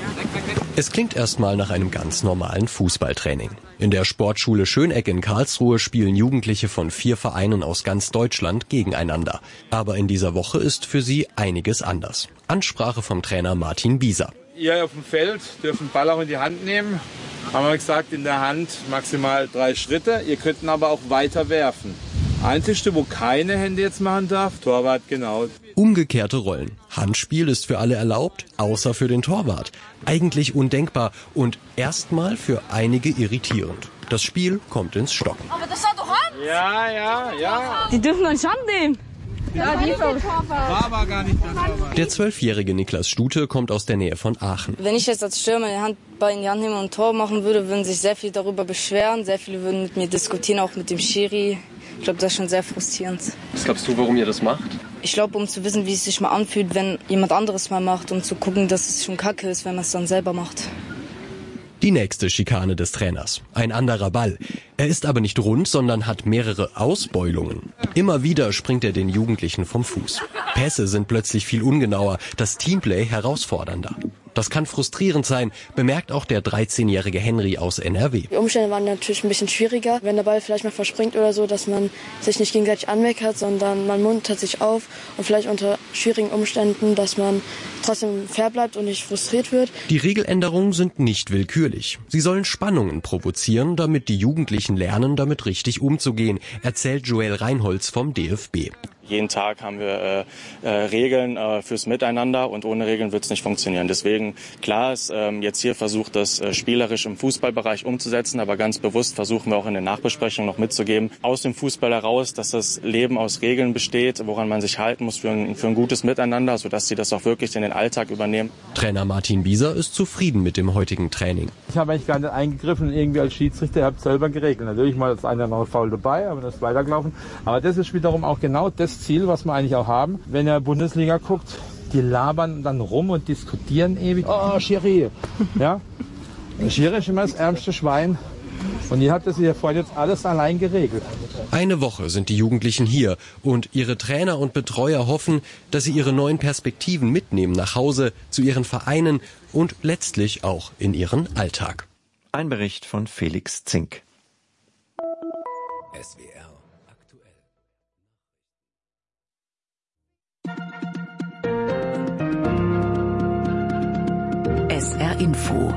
Es klingt erstmal nach einem ganz normalen Fußballtraining. In der Sportschule Schöneck in Karlsruhe spielen Jugendliche von 4 Vereinen aus ganz Deutschland gegeneinander. Aber in dieser Woche ist für sie einiges anders. Ansprache vom Trainer Martin Bieser. Ihr auf dem Feld dürft den Ball auch in die Hand nehmen. Haben wir gesagt, in der Hand maximal 3 Schritte. Ihr könnt ihn aber auch weiter werfen. Einzigste, wo keine Hände jetzt machen darf, Torwart, genau. Umgekehrte Rollen. Handspiel ist für alle erlaubt, außer für den Torwart. Eigentlich undenkbar und erstmal für einige irritierend. Das Spiel kommt ins Stocken. Aber das hat doch Hand! Ja. Die dürfen uns Hand nehmen. Ja, die war aber gar nicht der Torwart. Der 12-jährige Niklas Stute kommt aus der Nähe von Aachen. Wenn ich jetzt als Stürmer den Handball in die Hand nehmen und ein Tor machen würde, würden sich sehr viele darüber beschweren. Sehr viele würden mit mir diskutieren, auch mit dem Schiri. Ich glaube, das ist schon sehr frustrierend. Was glaubst du, warum ihr das macht? Ich glaube, um zu wissen, wie es sich mal anfühlt, wenn jemand anderes mal macht, um zu gucken, dass es schon kacke ist, wenn man es dann selber macht. Die nächste Schikane des Trainers. Ein anderer Ball. Er ist aber nicht rund, sondern hat mehrere Ausbeulungen. Immer wieder springt er den Jugendlichen vom Fuß. Pässe sind plötzlich viel ungenauer, das Teamplay herausfordernder. Das kann frustrierend sein, bemerkt auch der 13-jährige Henry aus NRW. Die Umstände waren natürlich ein bisschen schwieriger, wenn der Ball vielleicht mal verspringt oder so, dass man sich nicht gegenseitig anmeckert, sondern man muntert sich auf und vielleicht unter schwierigen Umständen, dass man trotzdem fair bleibt und nicht frustriert wird. Die Regeländerungen sind nicht willkürlich. Sie sollen Spannungen provozieren, damit die Jugendlichen lernen, damit richtig umzugehen, erzählt Joel Reinholz vom DFB. Jeden Tag haben wir Regeln fürs Miteinander und ohne Regeln wird es nicht funktionieren. Deswegen, klar ist jetzt hier versucht, das spielerisch im Fußballbereich umzusetzen, aber ganz bewusst versuchen wir auch in den Nachbesprechungen noch mitzugeben, aus dem Fußball heraus, dass das Leben aus Regeln besteht, woran man sich halten muss für ein gutes Miteinander, sodass sie das auch wirklich in den Alltag übernehmen. Trainer Martin Bieser ist zufrieden mit dem heutigen Training. Ich habe eigentlich gar nicht eingegriffen und irgendwie als Schiedsrichter habe selber geregelt. Natürlich mal ist einer noch faul dabei, aber das ist weitergelaufen. Aber das ist wiederum auch genau das Ziel, was wir eigentlich auch haben. Wenn ihr Bundesliga guckt, die labern dann rum und diskutieren ewig. Oh, Schiri. Ja? Schiri ist immer das ärmste Schwein Und ihr habt das hier vorhin jetzt alles allein geregelt. Eine Woche sind die Jugendlichen hier und ihre Trainer und Betreuer hoffen, dass sie ihre neuen Perspektiven mitnehmen nach Hause, zu ihren Vereinen und letztlich auch in ihren Alltag. Ein Bericht von Felix Zink. SWR aktuell. SR Info.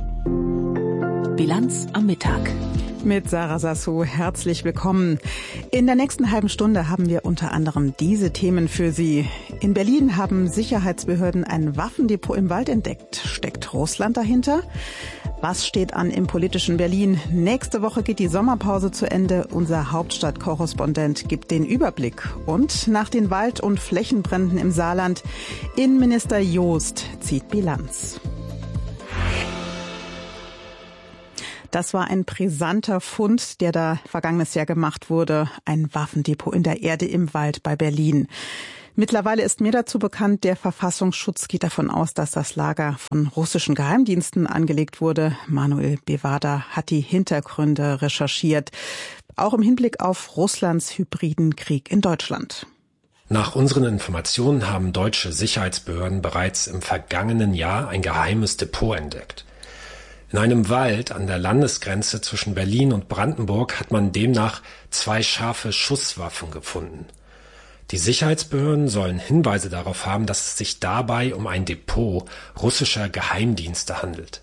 Bilanz am Mittag. Mit Sarah Sassou, herzlich willkommen. In der nächsten halben Stunde haben wir unter anderem diese Themen für Sie. In Berlin haben Sicherheitsbehörden ein Waffendepot im Wald entdeckt. Steckt Russland dahinter? Was steht an im politischen Berlin? Nächste Woche geht die Sommerpause zu Ende. Unser Hauptstadtkorrespondent gibt den Überblick. Und nach den Wald- und Flächenbränden im Saarland, Innenminister Joost zieht Bilanz. Das war ein brisanter Fund, der da vergangenes Jahr gemacht wurde. Ein Waffendepot in der Erde im Wald bei Berlin. Mittlerweile ist mehr dazu bekannt, der Verfassungsschutz geht davon aus, dass das Lager von russischen Geheimdiensten angelegt wurde. Manuel Bevada hat die Hintergründe recherchiert, auch im Hinblick auf Russlands hybriden Krieg in Deutschland. Nach unseren Informationen haben deutsche Sicherheitsbehörden bereits im vergangenen Jahr ein geheimes Depot entdeckt. In einem Wald an der Landesgrenze zwischen Berlin und Brandenburg hat man demnach 2 scharfe Schusswaffen gefunden. Die Sicherheitsbehörden sollen Hinweise darauf haben, dass es sich dabei um ein Depot russischer Geheimdienste handelt.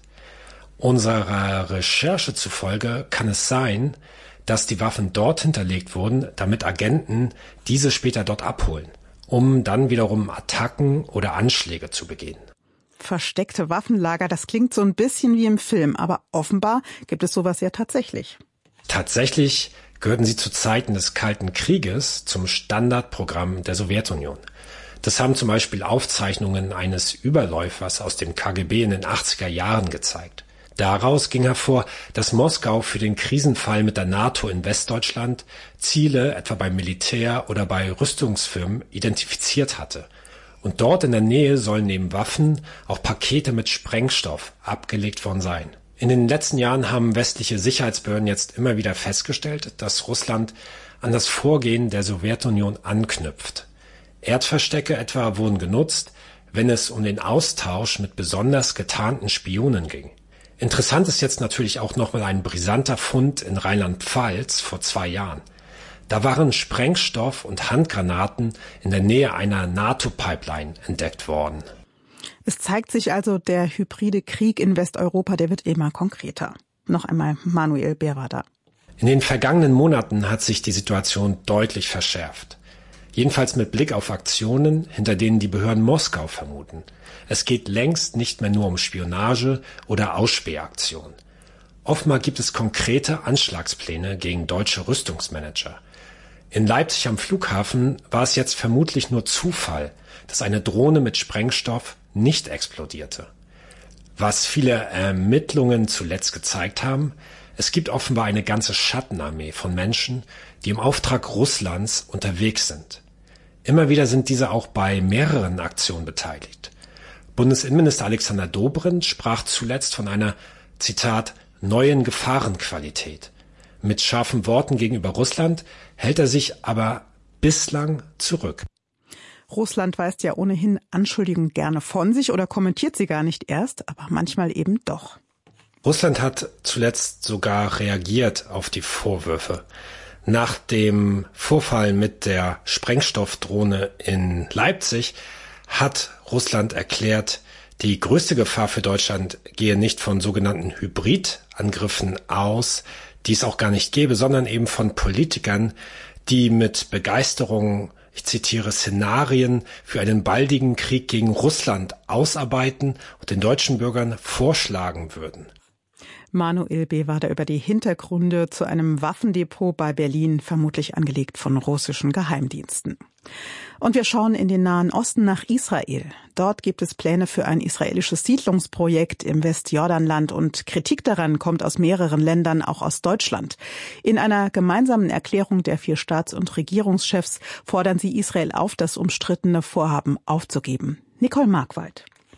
Unserer Recherche zufolge kann es sein, dass die Waffen dort hinterlegt wurden, damit Agenten diese später dort abholen, um dann wiederum Attacken oder Anschläge zu begehen. Versteckte Waffenlager, das klingt so ein bisschen wie im Film, aber offenbar gibt es sowas ja tatsächlich. Tatsächlich gehörten sie zu Zeiten des Kalten Krieges zum Standardprogramm der Sowjetunion. Das haben zum Beispiel Aufzeichnungen eines Überläufers aus dem KGB in den 80er Jahren gezeigt. Daraus ging hervor, dass Moskau für den Krisenfall mit der NATO in Westdeutschland Ziele etwa beim Militär oder bei Rüstungsfirmen identifiziert hatte. Und dort in der Nähe sollen neben Waffen auch Pakete mit Sprengstoff abgelegt worden sein. In den letzten Jahren haben westliche Sicherheitsbehörden jetzt immer wieder festgestellt, dass Russland an das Vorgehen der Sowjetunion anknüpft. Erdverstecke etwa wurden genutzt, wenn es um den Austausch mit besonders getarnten Spionen ging. Interessant ist jetzt natürlich auch nochmal ein brisanter Fund in Rheinland-Pfalz vor 2 Jahren. Da waren Sprengstoff und Handgranaten in der Nähe einer NATO-Pipeline entdeckt worden. Es zeigt sich also, der hybride Krieg in Westeuropa, der wird immer konkreter. Noch einmal Manuel Bevada. In den vergangenen Monaten hat sich die Situation deutlich verschärft. Jedenfalls mit Blick auf Aktionen, hinter denen die Behörden Moskau vermuten. Es geht längst nicht mehr nur um Spionage oder Ausspähaktionen. Offenbar gibt es konkrete Anschlagspläne gegen deutsche Rüstungsmanager. In Leipzig am Flughafen war es jetzt vermutlich nur Zufall, dass eine Drohne mit Sprengstoff nicht explodierte. Was viele Ermittlungen zuletzt gezeigt haben, es gibt offenbar eine ganze Schattenarmee von Menschen, die im Auftrag Russlands unterwegs sind. Immer wieder sind diese auch bei mehreren Aktionen beteiligt. Bundesinnenminister Alexander Dobrindt sprach zuletzt von einer, Zitat, neuen Gefahrenqualität. Mit scharfen Worten gegenüber Russland hält er sich aber bislang zurück. Russland weist ja ohnehin Anschuldigungen gerne von sich oder kommentiert sie gar nicht erst, aber manchmal eben doch. Russland hat zuletzt sogar reagiert auf die Vorwürfe. Nach dem Vorfall mit der Sprengstoffdrohne in Leipzig hat Russland erklärt, die größte Gefahr für Deutschland gehe nicht von sogenannten Hybridangriffen aus, die es auch gar nicht gäbe, sondern eben von Politikern, die mit Begeisterung, ich zitiere, Szenarien für einen baldigen Krieg gegen Russland ausarbeiten und den deutschen Bürgern vorschlagen würden. Manuel Bevada über die Hintergründe zu einem Waffendepot bei Berlin, vermutlich angelegt von russischen Geheimdiensten. Und wir schauen in den Nahen Osten nach Israel. Dort gibt es Pläne für ein israelisches Siedlungsprojekt im Westjordanland und Kritik daran kommt aus mehreren Ländern, auch aus Deutschland. In einer gemeinsamen Erklärung der 4 Staats- und Regierungschefs fordern sie Israel auf, das umstrittene Vorhaben aufzugeben. Nicole Markwald.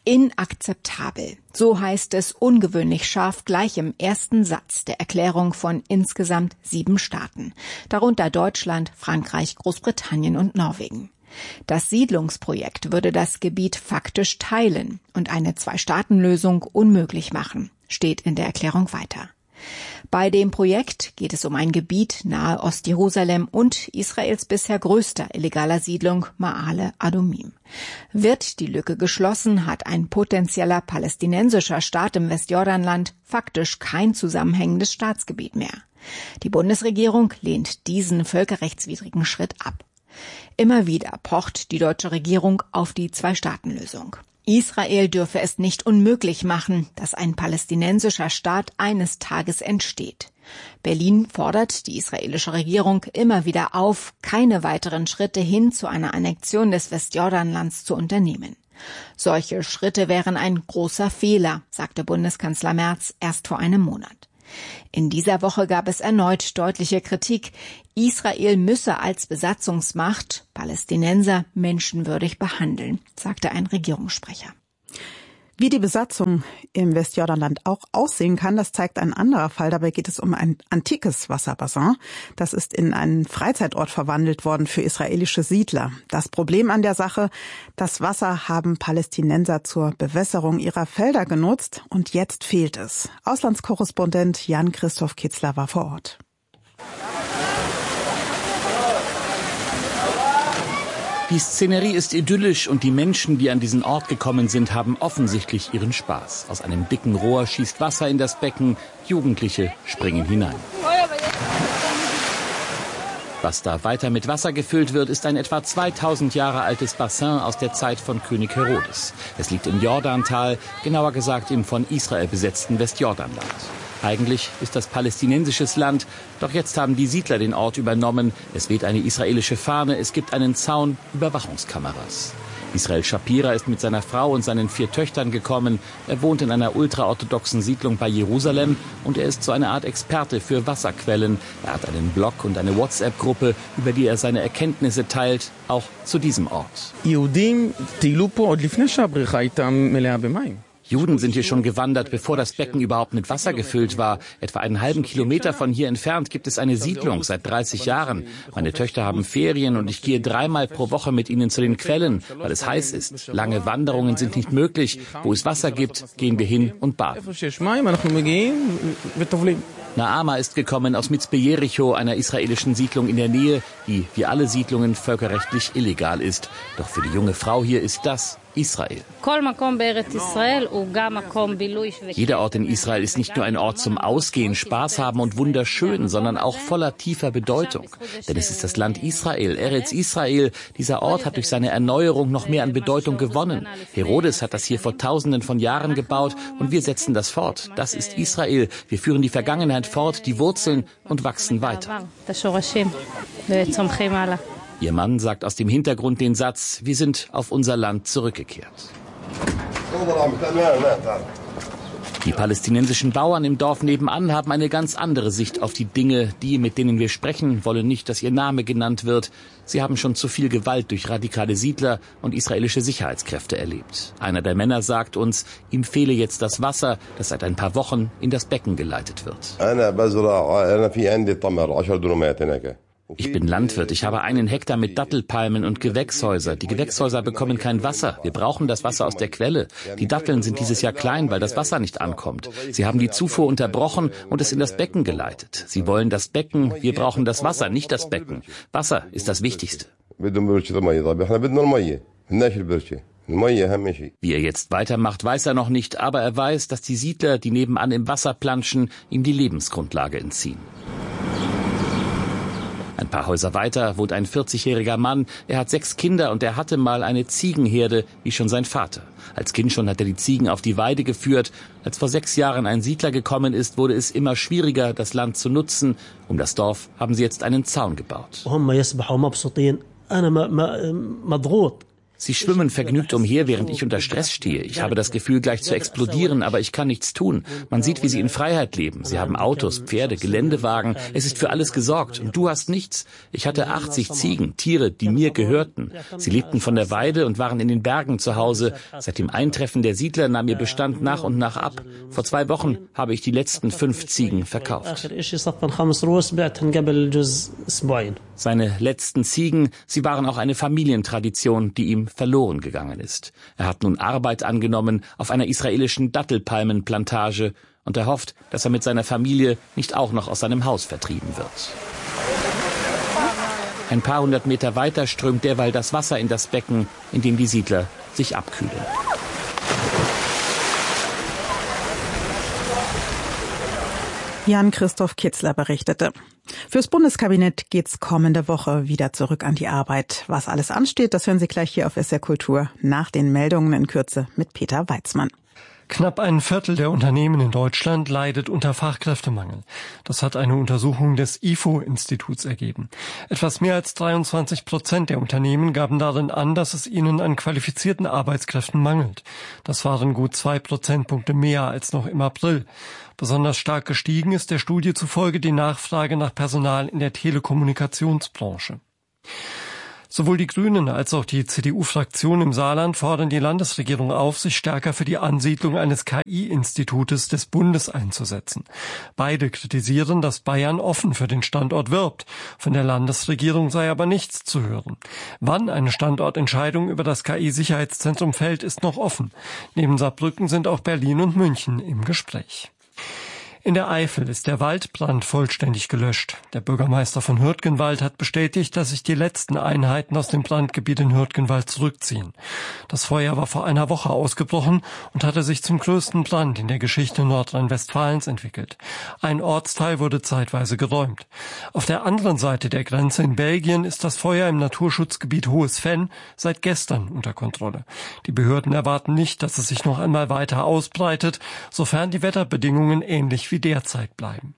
Inakzeptabel. So heißt es ungewöhnlich scharf gleich im ersten Satz der Erklärung von insgesamt 7 Staaten. Darunter Deutschland, Frankreich, Großbritannien und Norwegen. Das Siedlungsprojekt würde das Gebiet faktisch teilen und eine Zwei-Staaten-Lösung unmöglich machen, steht in der Erklärung weiter. Bei dem Projekt geht es um ein Gebiet nahe Ostjerusalem und Israels bisher größter illegaler Siedlung Ma'ale Adumim. Wird die Lücke geschlossen, hat ein potenzieller palästinensischer Staat im Westjordanland faktisch kein zusammenhängendes Staatsgebiet mehr. Die Bundesregierung lehnt diesen völkerrechtswidrigen Schritt ab. Immer wieder pocht die deutsche Regierung auf die Zwei-Staaten-Lösung. Israel dürfe es nicht unmöglich machen, dass ein palästinensischer Staat eines Tages entsteht. Berlin fordert die israelische Regierung immer wieder auf, keine weiteren Schritte hin zu einer Annexion des Westjordanlands zu unternehmen. Solche Schritte wären ein großer Fehler, sagte Bundeskanzler Merz erst vor einem Monat. In dieser Woche gab es erneut deutliche Kritik. Israel müsse als Besatzungsmacht Palästinenser menschenwürdig behandeln, sagte ein Regierungssprecher. Wie die Besatzung im Westjordanland auch aussehen kann, das zeigt ein anderer Fall. Dabei geht es um ein antikes Wasserbassin. Das ist in einen Freizeitort verwandelt worden für israelische Siedler. Das Problem an der Sache: Das Wasser haben Palästinenser zur Bewässerung ihrer Felder genutzt und jetzt fehlt es. Auslandskorrespondent Jan-Christoph Kitzler war vor Ort. Die Szenerie ist idyllisch und die Menschen, die an diesen Ort gekommen sind, haben offensichtlich ihren Spaß. Aus einem dicken Rohr schießt Wasser in das Becken, Jugendliche springen hinein. Was da weiter mit Wasser gefüllt wird, ist ein etwa 2000 Jahre altes Bassin aus der Zeit von König Herodes. Es liegt im Jordantal, genauer gesagt im von Israel besetzten Westjordanland. Eigentlich ist das palästinensisches Land, doch jetzt haben die Siedler den Ort übernommen. Es weht eine israelische Fahne, es gibt einen Zaun, Überwachungskameras. Israel Shapira ist mit seiner Frau und seinen 4 Töchtern gekommen. Er wohnt in einer ultraorthodoxen Siedlung bei Jerusalem und er ist so eine Art Experte für Wasserquellen. Er hat einen Blog und eine WhatsApp-Gruppe, über die er seine Erkenntnisse teilt, auch zu diesem Ort. Juden sind hier schon gewandert, bevor das Becken überhaupt mit Wasser gefüllt war. Etwa einen halben Kilometer von hier entfernt gibt es eine Siedlung seit 30 Jahren. Meine Töchter haben Ferien und ich gehe 3-mal pro Woche mit ihnen zu den Quellen, weil es heiß ist. Lange Wanderungen sind nicht möglich. Wo es Wasser gibt, gehen wir hin und baden. Naama ist gekommen aus Mitzpe Jericho, einer israelischen Siedlung in der Nähe, die wie alle Siedlungen völkerrechtlich illegal ist. Doch für die junge Frau hier ist das Israel. Jeder Ort in Israel ist nicht nur ein Ort zum Ausgehen, Spaß haben und wunderschön, sondern auch voller tiefer Bedeutung. Denn es ist das Land Israel, Eretz Israel. Dieser Ort hat durch seine Erneuerung noch mehr an Bedeutung gewonnen. Herodes hat das hier vor Tausenden von Jahren gebaut und wir setzen das fort. Das ist Israel. Wir führen die Vergangenheit fort, die Wurzeln und wachsen weiter. Ihr Mann sagt aus dem Hintergrund den Satz: Wir sind auf unser Land zurückgekehrt. Die palästinensischen Bauern im Dorf nebenan haben eine ganz andere Sicht auf die Dinge. Die, mit denen wir sprechen, wollen nicht, dass ihr Name genannt wird. Sie haben schon zu viel Gewalt durch radikale Siedler und israelische Sicherheitskräfte erlebt. Einer der Männer sagt uns, ihm fehle jetzt das Wasser, das seit ein paar Wochen in das Becken geleitet wird. Ich bin Landwirt, ich habe 1 Hektar mit Dattelpalmen und Gewächshäuser. Die Gewächshäuser bekommen kein Wasser. Wir brauchen das Wasser aus der Quelle. Die Datteln sind dieses Jahr klein, weil das Wasser nicht ankommt. Sie haben die Zufuhr unterbrochen und es in das Becken geleitet. Sie wollen das Becken, wir brauchen das Wasser, nicht das Becken. Wasser ist das Wichtigste. Wie er jetzt weitermacht, weiß er noch nicht, aber er weiß, dass die Siedler, die nebenan im Wasser planschen, ihm die Lebensgrundlage entziehen. Ein paar Häuser weiter wohnt ein 40-jähriger Mann. Er hat 6 Kinder und er hatte mal eine Ziegenherde, wie schon sein Vater. Als Kind schon hat er die Ziegen auf die Weide geführt. Als vor 6 Jahren ein Siedler gekommen ist, wurde es immer schwieriger, das Land zu nutzen. Um das Dorf haben sie jetzt einen Zaun gebaut. Sie schwimmen vergnügt umher, während ich unter Stress stehe. Ich habe das Gefühl, gleich zu explodieren, aber ich kann nichts tun. Man sieht, wie sie in Freiheit leben. Sie haben Autos, Pferde, Geländewagen. Es ist für alles gesorgt. Und du hast nichts. Ich hatte 80 Ziegen, Tiere, die mir gehörten. Sie lebten von der Weide und waren in den Bergen zu Hause. Seit dem Eintreffen der Siedler nahm ihr Bestand nach und nach ab. Vor 2 Wochen habe ich die letzten 5 Ziegen verkauft. Seine letzten Ziegen, sie waren auch eine Familientradition, die ihm verloren gegangen ist. Er hat nun Arbeit angenommen auf einer israelischen Dattelpalmenplantage und er hofft, dass er mit seiner Familie nicht auch noch aus seinem Haus vertrieben wird. Ein paar hundert Meter weiter strömt derweil das Wasser in das Becken, in dem die Siedler sich abkühlen. Jan-Christoph Kitzler berichtete. Fürs Bundeskabinett geht's kommende Woche wieder zurück an die Arbeit. Was alles ansteht, das hören Sie gleich hier auf SR Kultur nach den Meldungen in Kürze mit Peter Weizmann. Knapp ein Viertel der Unternehmen in Deutschland leidet unter Fachkräftemangel. Das hat eine Untersuchung des IFO-Instituts ergeben. Etwas mehr als 23% der Unternehmen gaben darin an, dass es ihnen an qualifizierten Arbeitskräften mangelt. Das waren gut 2 Prozentpunkte mehr als noch im April. Besonders stark gestiegen ist der Studie zufolge die Nachfrage nach Personal in der Telekommunikationsbranche. Sowohl die Grünen als auch die CDU-Fraktion im Saarland fordern die Landesregierung auf, sich stärker für die Ansiedlung eines KI-Institutes des Bundes einzusetzen. Beide kritisieren, dass Bayern offen für den Standort wirbt. Von der Landesregierung sei aber nichts zu hören. Wann eine Standortentscheidung über das KI-Sicherheitszentrum fällt, ist noch offen. Neben Saarbrücken sind auch Berlin und München im Gespräch. In der Eifel ist der Waldbrand vollständig gelöscht. Der Bürgermeister von Hürtgenwald hat bestätigt, dass sich die letzten Einheiten aus dem Brandgebiet in Hürtgenwald zurückziehen. Das Feuer war vor einer Woche ausgebrochen und hatte sich zum größten Brand in der Geschichte Nordrhein-Westfalens entwickelt. Ein Ortsteil wurde zeitweise geräumt. Auf der anderen Seite der Grenze in Belgien ist das Feuer im Naturschutzgebiet Hohes Venn seit gestern unter Kontrolle. Die Behörden erwarten nicht, dass es sich noch einmal weiter ausbreitet, sofern die Wetterbedingungen ähnlich wie derzeit bleiben.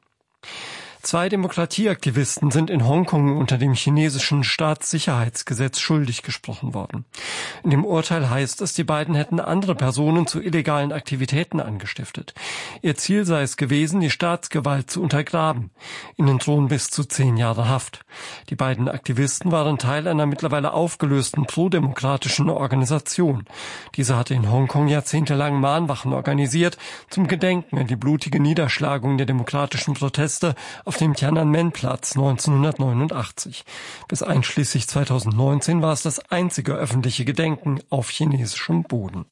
2 Demokratieaktivisten sind in Hongkong unter dem chinesischen Staatssicherheitsgesetz schuldig gesprochen worden. In dem Urteil heißt es, die beiden hätten andere Personen zu illegalen Aktivitäten angestiftet. Ihr Ziel sei es gewesen, die Staatsgewalt zu untergraben. Ihnen drohen bis zu 10 Jahre Haft. Die beiden Aktivisten waren Teil einer mittlerweile aufgelösten prodemokratischen Organisation. Diese hatte in Hongkong jahrzehntelang Mahnwachen organisiert, zum Gedenken an die blutige Niederschlagung der demokratischen Proteste auf dem Tiananmen-Platz 1989. Bis einschließlich 2019 war es das einzige öffentliche Gedenken auf chinesischem Boden.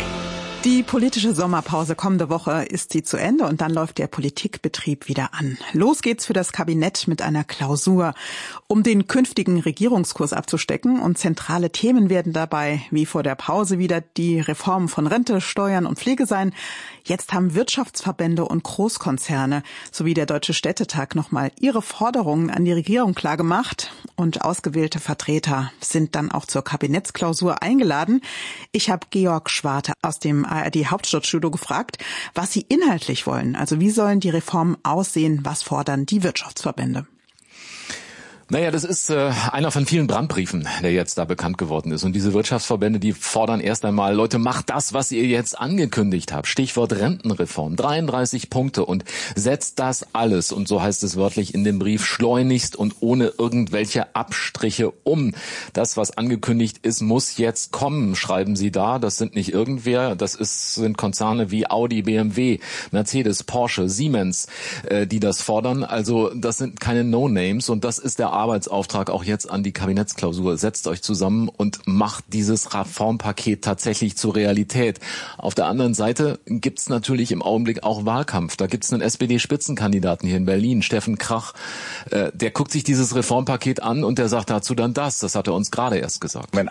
Die politische Sommerpause kommende Woche ist sie zu Ende und dann läuft der Politikbetrieb wieder an. Los geht's für das Kabinett mit einer Klausur, um den künftigen Regierungskurs abzustecken, und zentrale Themen werden dabei, wie vor der Pause, wieder die Reformen von Rente, Steuern und Pflege sein. Jetzt haben Wirtschaftsverbände und Großkonzerne sowie der Deutsche Städtetag nochmal ihre Forderungen an die Regierung klargemacht und ausgewählte Vertreter sind dann auch zur Kabinettsklausur eingeladen. Ich habe Georg Schwarte aus dem ARD Hauptstadtstudio gefragt, was sie inhaltlich wollen. Also wie sollen die Reformen aussehen? Was fordern die Wirtschaftsverbände? Naja, das ist einer von vielen Brandbriefen, der jetzt da bekannt geworden ist. Und diese Wirtschaftsverbände, die fordern erst einmal, Leute, macht das, was ihr jetzt angekündigt habt. Stichwort Rentenreform, 33 Punkte und setzt das alles, und so heißt es wörtlich in dem Brief, schleunigst und ohne irgendwelche Abstriche um. Das, was angekündigt ist, muss jetzt kommen, schreiben sie da. Das sind nicht irgendwer, sind Konzerne wie Audi, BMW, Mercedes, Porsche, Siemens, die das fordern. Also das sind keine No-Names, und das ist der Arbeitsauftrag auch jetzt an die Kabinettsklausur. Setzt euch zusammen und macht dieses Reformpaket tatsächlich zur Realität. Auf der anderen Seite gibt's natürlich im Augenblick auch Wahlkampf. Da gibt's einen SPD-Spitzenkandidaten hier in Berlin, Steffen Krach. Der guckt sich dieses Reformpaket an und der sagt dazu dann das. Das hat er uns gerade erst gesagt. Wenn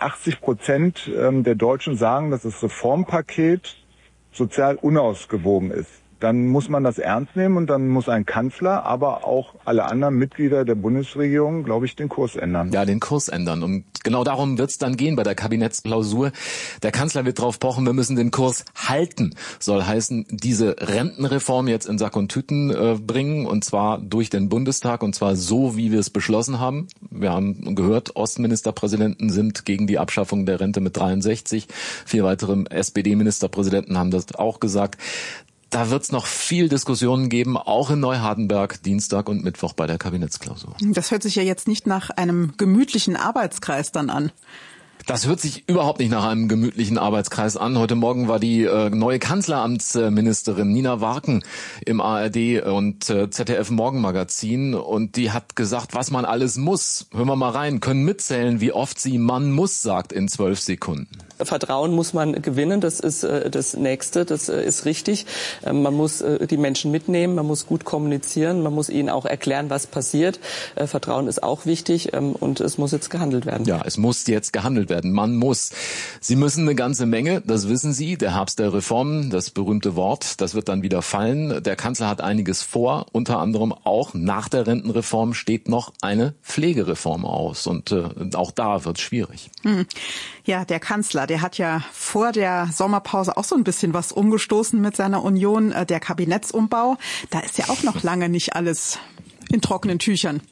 80% der Deutschen sagen, dass das Reformpaket sozial unausgewogen ist, dann muss man das ernst nehmen und dann muss ein Kanzler, aber auch alle anderen Mitglieder der Bundesregierung, glaube ich, den Kurs ändern. Ja, den Kurs ändern. Und genau darum wird es dann gehen bei der Kabinettsklausur. Der Kanzler wird drauf pochen, wir müssen den Kurs halten. Soll heißen, diese Rentenreform jetzt in Sack und Tüten bringen, und zwar durch den Bundestag, und zwar so, wie wir es beschlossen haben. Wir haben gehört, Ostministerpräsidenten sind gegen die Abschaffung der Rente mit 63. 4 weitere SPD-Ministerpräsidenten haben das auch gesagt. Da wird es noch viel Diskussionen geben, auch in Neuhardenberg, Dienstag und Mittwoch bei der Kabinettsklausur. Das hört sich ja jetzt nicht nach einem gemütlichen Arbeitskreis dann an. Das hört sich überhaupt nicht nach einem gemütlichen Arbeitskreis an. Heute Morgen war die neue Kanzleramtsministerin Nina Warken im ARD und ZDF Morgenmagazin und die hat gesagt, was man alles muss. Hören wir mal rein, können mitzählen, wie oft sie man muss sagt in 12 Sekunden. Vertrauen muss man gewinnen, das ist das Nächste, das ist richtig. Man muss die Menschen mitnehmen, man muss gut kommunizieren, man muss ihnen auch erklären, was passiert. Vertrauen ist auch wichtig und es muss jetzt gehandelt werden. Ja, es muss jetzt gehandelt werden. Man muss. Sie müssen eine ganze Menge, das wissen Sie. Der Herbst der Reformen, das berühmte Wort, das wird dann wieder fallen. Der Kanzler hat einiges vor, unter anderem auch nach der Rentenreform steht noch eine Pflegereform aus und auch da wird es schwierig. Ja, der Kanzler, der hat ja vor der Sommerpause auch so ein bisschen was umgestoßen mit seiner Union, der Kabinettsumbau. Da ist ja auch noch lange nicht alles in trockenen Tüchern.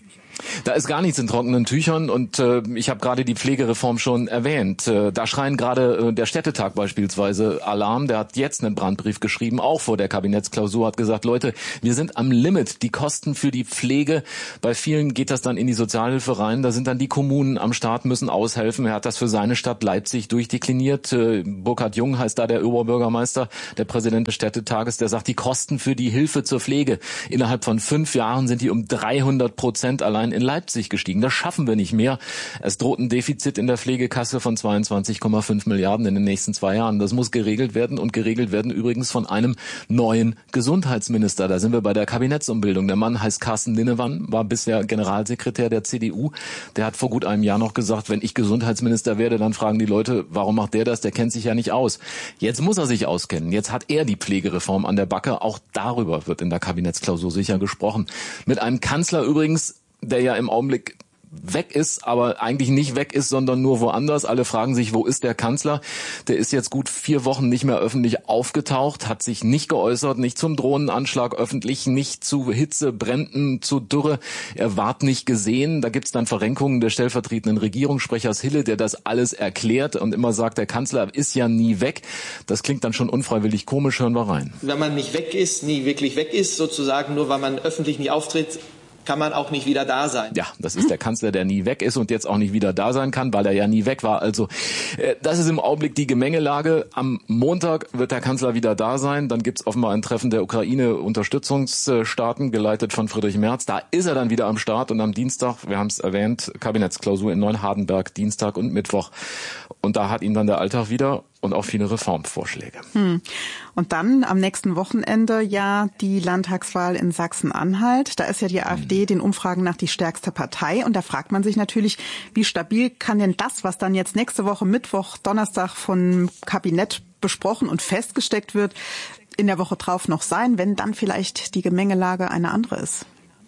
Da ist gar nichts in trockenen Tüchern und ich habe gerade die Pflegereform schon erwähnt. Da schreien gerade der Städtetag beispielsweise Alarm. Der hat jetzt einen Brandbrief geschrieben, auch vor der Kabinettsklausur, hat gesagt, Leute, wir sind am Limit. Die Kosten für die Pflege, bei vielen geht das dann in die Sozialhilfe rein. Da sind dann die Kommunen am Start, müssen aushelfen. Er hat das für seine Stadt Leipzig durchdekliniert. Burkhard Jung heißt da der Oberbürgermeister, der Präsident des Städtetages, der sagt, die Kosten für die Hilfe zur Pflege innerhalb von 5 Jahren sind die um 300% allein in Leipzig gestiegen. Das schaffen wir nicht mehr. Es droht ein Defizit in der Pflegekasse von 22,5 Milliarden in den nächsten 2 Jahren. Das muss geregelt werden und geregelt werden übrigens von einem neuen Gesundheitsminister. Da sind wir bei der Kabinettsumbildung. Der Mann heißt Carsten Linnemann, war bisher Generalsekretär der CDU. Der hat vor gut einem Jahr noch gesagt, wenn ich Gesundheitsminister werde, dann fragen die Leute, warum macht der das? Der kennt sich ja nicht aus. Jetzt muss er sich auskennen. Jetzt hat er die Pflegereform an der Backe. Auch darüber wird in der Kabinettsklausur sicher gesprochen. Mit einem Kanzler übrigens, der ja im Augenblick weg ist, aber eigentlich nicht weg ist, sondern nur woanders. Alle fragen sich, wo ist der Kanzler? Der ist jetzt gut 4 Wochen nicht mehr öffentlich aufgetaucht, hat sich nicht geäußert, nicht zum Drohnenanschlag öffentlich, nicht zu Hitze, Bränden, zu Dürre. Er ward nicht gesehen. Da gibt's dann Verrenkungen des stellvertretenden Regierungssprechers Hille, der das alles erklärt und immer sagt, der Kanzler ist ja nie weg. Das klingt dann schon unfreiwillig komisch. Hören wir rein. Wenn man nicht weg ist, nie wirklich weg ist, sozusagen, nur weil man öffentlich nie auftritt, kann man auch nicht wieder da sein. Ja, das ist der Kanzler, der nie weg ist und jetzt auch nicht wieder da sein kann, weil er ja nie weg war. Also das ist im Augenblick die Gemengelage. Am Montag wird der Kanzler wieder da sein. Dann gibt's offenbar ein Treffen der Ukraine-Unterstützungsstaaten, geleitet von Friedrich Merz. Da ist er dann wieder am Start und am Dienstag, wir haben es erwähnt, Kabinettsklausur in Neuhardenberg, Dienstag und Mittwoch. Und da hat ihn dann der Alltag wieder und auch viele Reformvorschläge. Und dann am nächsten Wochenende ja die Landtagswahl in Sachsen-Anhalt. Da ist ja die AfD den Umfragen nach die stärkste Partei. Und da fragt man sich natürlich, wie stabil kann denn das, was dann jetzt nächste Woche Mittwoch, Donnerstag vom Kabinett besprochen und festgesteckt wird, in der Woche drauf noch sein, wenn dann vielleicht die Gemengelage eine andere ist?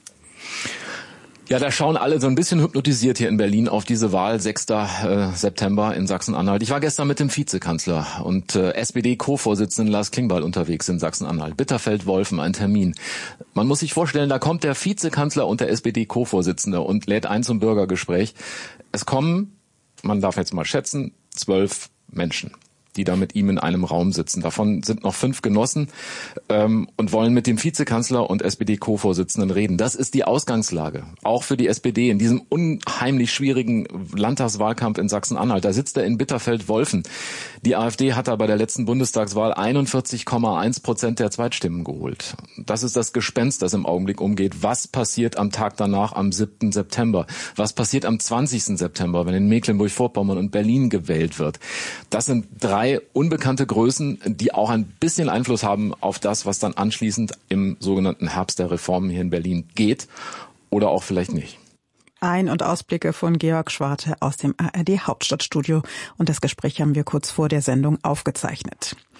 Ja, da schauen alle so ein bisschen hypnotisiert hier in Berlin auf diese Wahl, 6. September in Sachsen-Anhalt. Ich war gestern mit dem Vizekanzler und SPD-Co-Vorsitzenden Lars Klingbeil unterwegs in Sachsen-Anhalt. Bitterfeld-Wolfen, ein Termin. Man muss sich vorstellen, da kommt der Vizekanzler und der SPD-Co-Vorsitzende und lädt ein zum Bürgergespräch. Es kommen, man darf jetzt mal schätzen, 12 Menschen, die da mit ihm in einem Raum sitzen. Davon sind noch 5 Genossen und wollen mit dem Vizekanzler und SPD-Co-Vorsitzenden reden. Das ist die Ausgangslage, auch für die SPD in diesem unheimlich schwierigen Landtagswahlkampf in Sachsen-Anhalt. Da sitzt er in Bitterfeld-Wolfen. Die AfD hat da bei der letzten Bundestagswahl 41,1% der Zweitstimmen geholt. Das ist das Gespenst, das im Augenblick umgeht. Was passiert am Tag danach, am 7. September? Was passiert am 20. September, wenn in Mecklenburg-Vorpommern und Berlin gewählt wird? Das sind 3 unbekannte Größen, die auch ein bisschen Einfluss haben auf das, was dann anschließend im sogenannten Herbst der Reformen hier in Berlin geht oder auch vielleicht nicht. Ein- und Ausblicke von Georg Schwarte aus dem ARD Hauptstadtstudio. Und das Gespräch haben wir kurz vor der Sendung aufgezeichnet.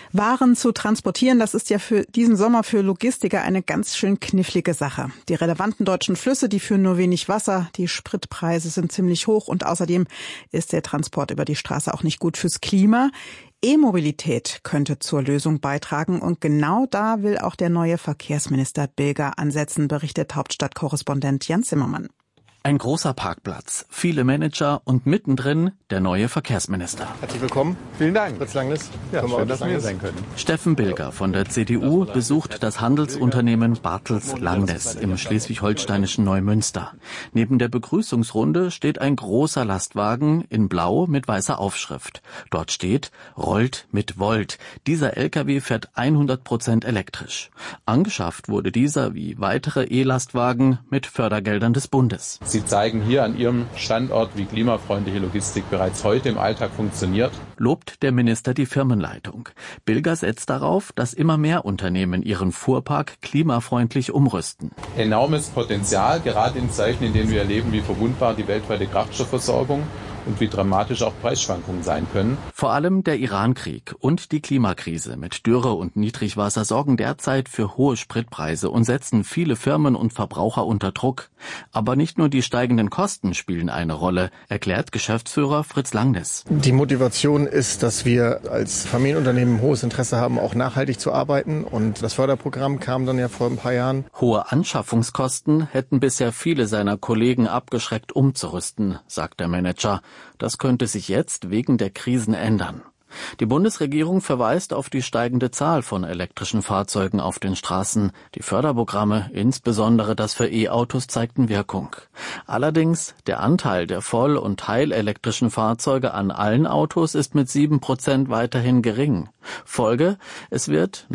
Waren zu transportieren, das ist ja für diesen Sommer für Logistiker eine ganz schön knifflige Sache. Die relevanten deutschen Flüsse, die führen nur wenig Wasser, die Spritpreise sind ziemlich hoch und außerdem ist der Transport über die Straße auch nicht gut fürs Klima. E-Mobilität könnte zur Lösung beitragen und genau da will auch der neue Verkehrsminister Bilger ansetzen, berichtet Hauptstadtkorrespondent Jan Zimmermann. Ein großer Parkplatz, viele Manager und mittendrin der neue Verkehrsminister. Herzlich willkommen. Vielen Dank. Fritz Langnes. Ja, schön, dass wir hier sein können. Steffen Bilger von der CDU besucht das Handelsunternehmen Bartels Landes im schleswig-holsteinischen Neumünster. Neben der Begrüßungsrunde steht ein großer Lastwagen in Blau mit weißer Aufschrift. Dort steht, rollt mit Volt. Dieser LKW fährt 100% elektrisch. Angeschafft wurde dieser wie weitere E-Lastwagen mit Fördergeldern des Bundes. Sie zeigen hier an Ihrem Standort, wie klimafreundliche Logistik bereits heute im Alltag funktioniert. Lobt der Minister die Firmenleitung. Bilger setzt darauf, dass immer mehr Unternehmen ihren Fuhrpark klimafreundlich umrüsten. Enormes Potenzial, gerade in Zeiten, in denen wir erleben, wie verwundbar die weltweite Kraftstoffversorgung und wie dramatisch auch Preisschwankungen sein können. Vor allem der Irankrieg und die Klimakrise mit Dürre und Niedrigwasser sorgen derzeit für hohe Spritpreise und setzen viele Firmen und Verbraucher unter Druck. Aber nicht nur die steigenden Kosten spielen eine Rolle, erklärt Geschäftsführer Fritz Langnes. Die Motivation ist, dass wir als Familienunternehmen hohes Interesse haben, auch nachhaltig zu arbeiten. Und das Förderprogramm kam dann ja vor ein paar Jahren. Hohe Anschaffungskosten hätten bisher viele seiner Kollegen abgeschreckt, umzurüsten, sagt der Manager. Das könnte sich jetzt wegen der Krisen ändern. Die Bundesregierung verweist auf die steigende Zahl von elektrischen Fahrzeugen auf den Straßen. Die Förderprogramme, insbesondere das für E-Autos, zeigten Wirkung. Allerdings, der Anteil der voll- und teilelektrischen Fahrzeuge an allen Autos ist mit 7% weiterhin gering. Folge, es wird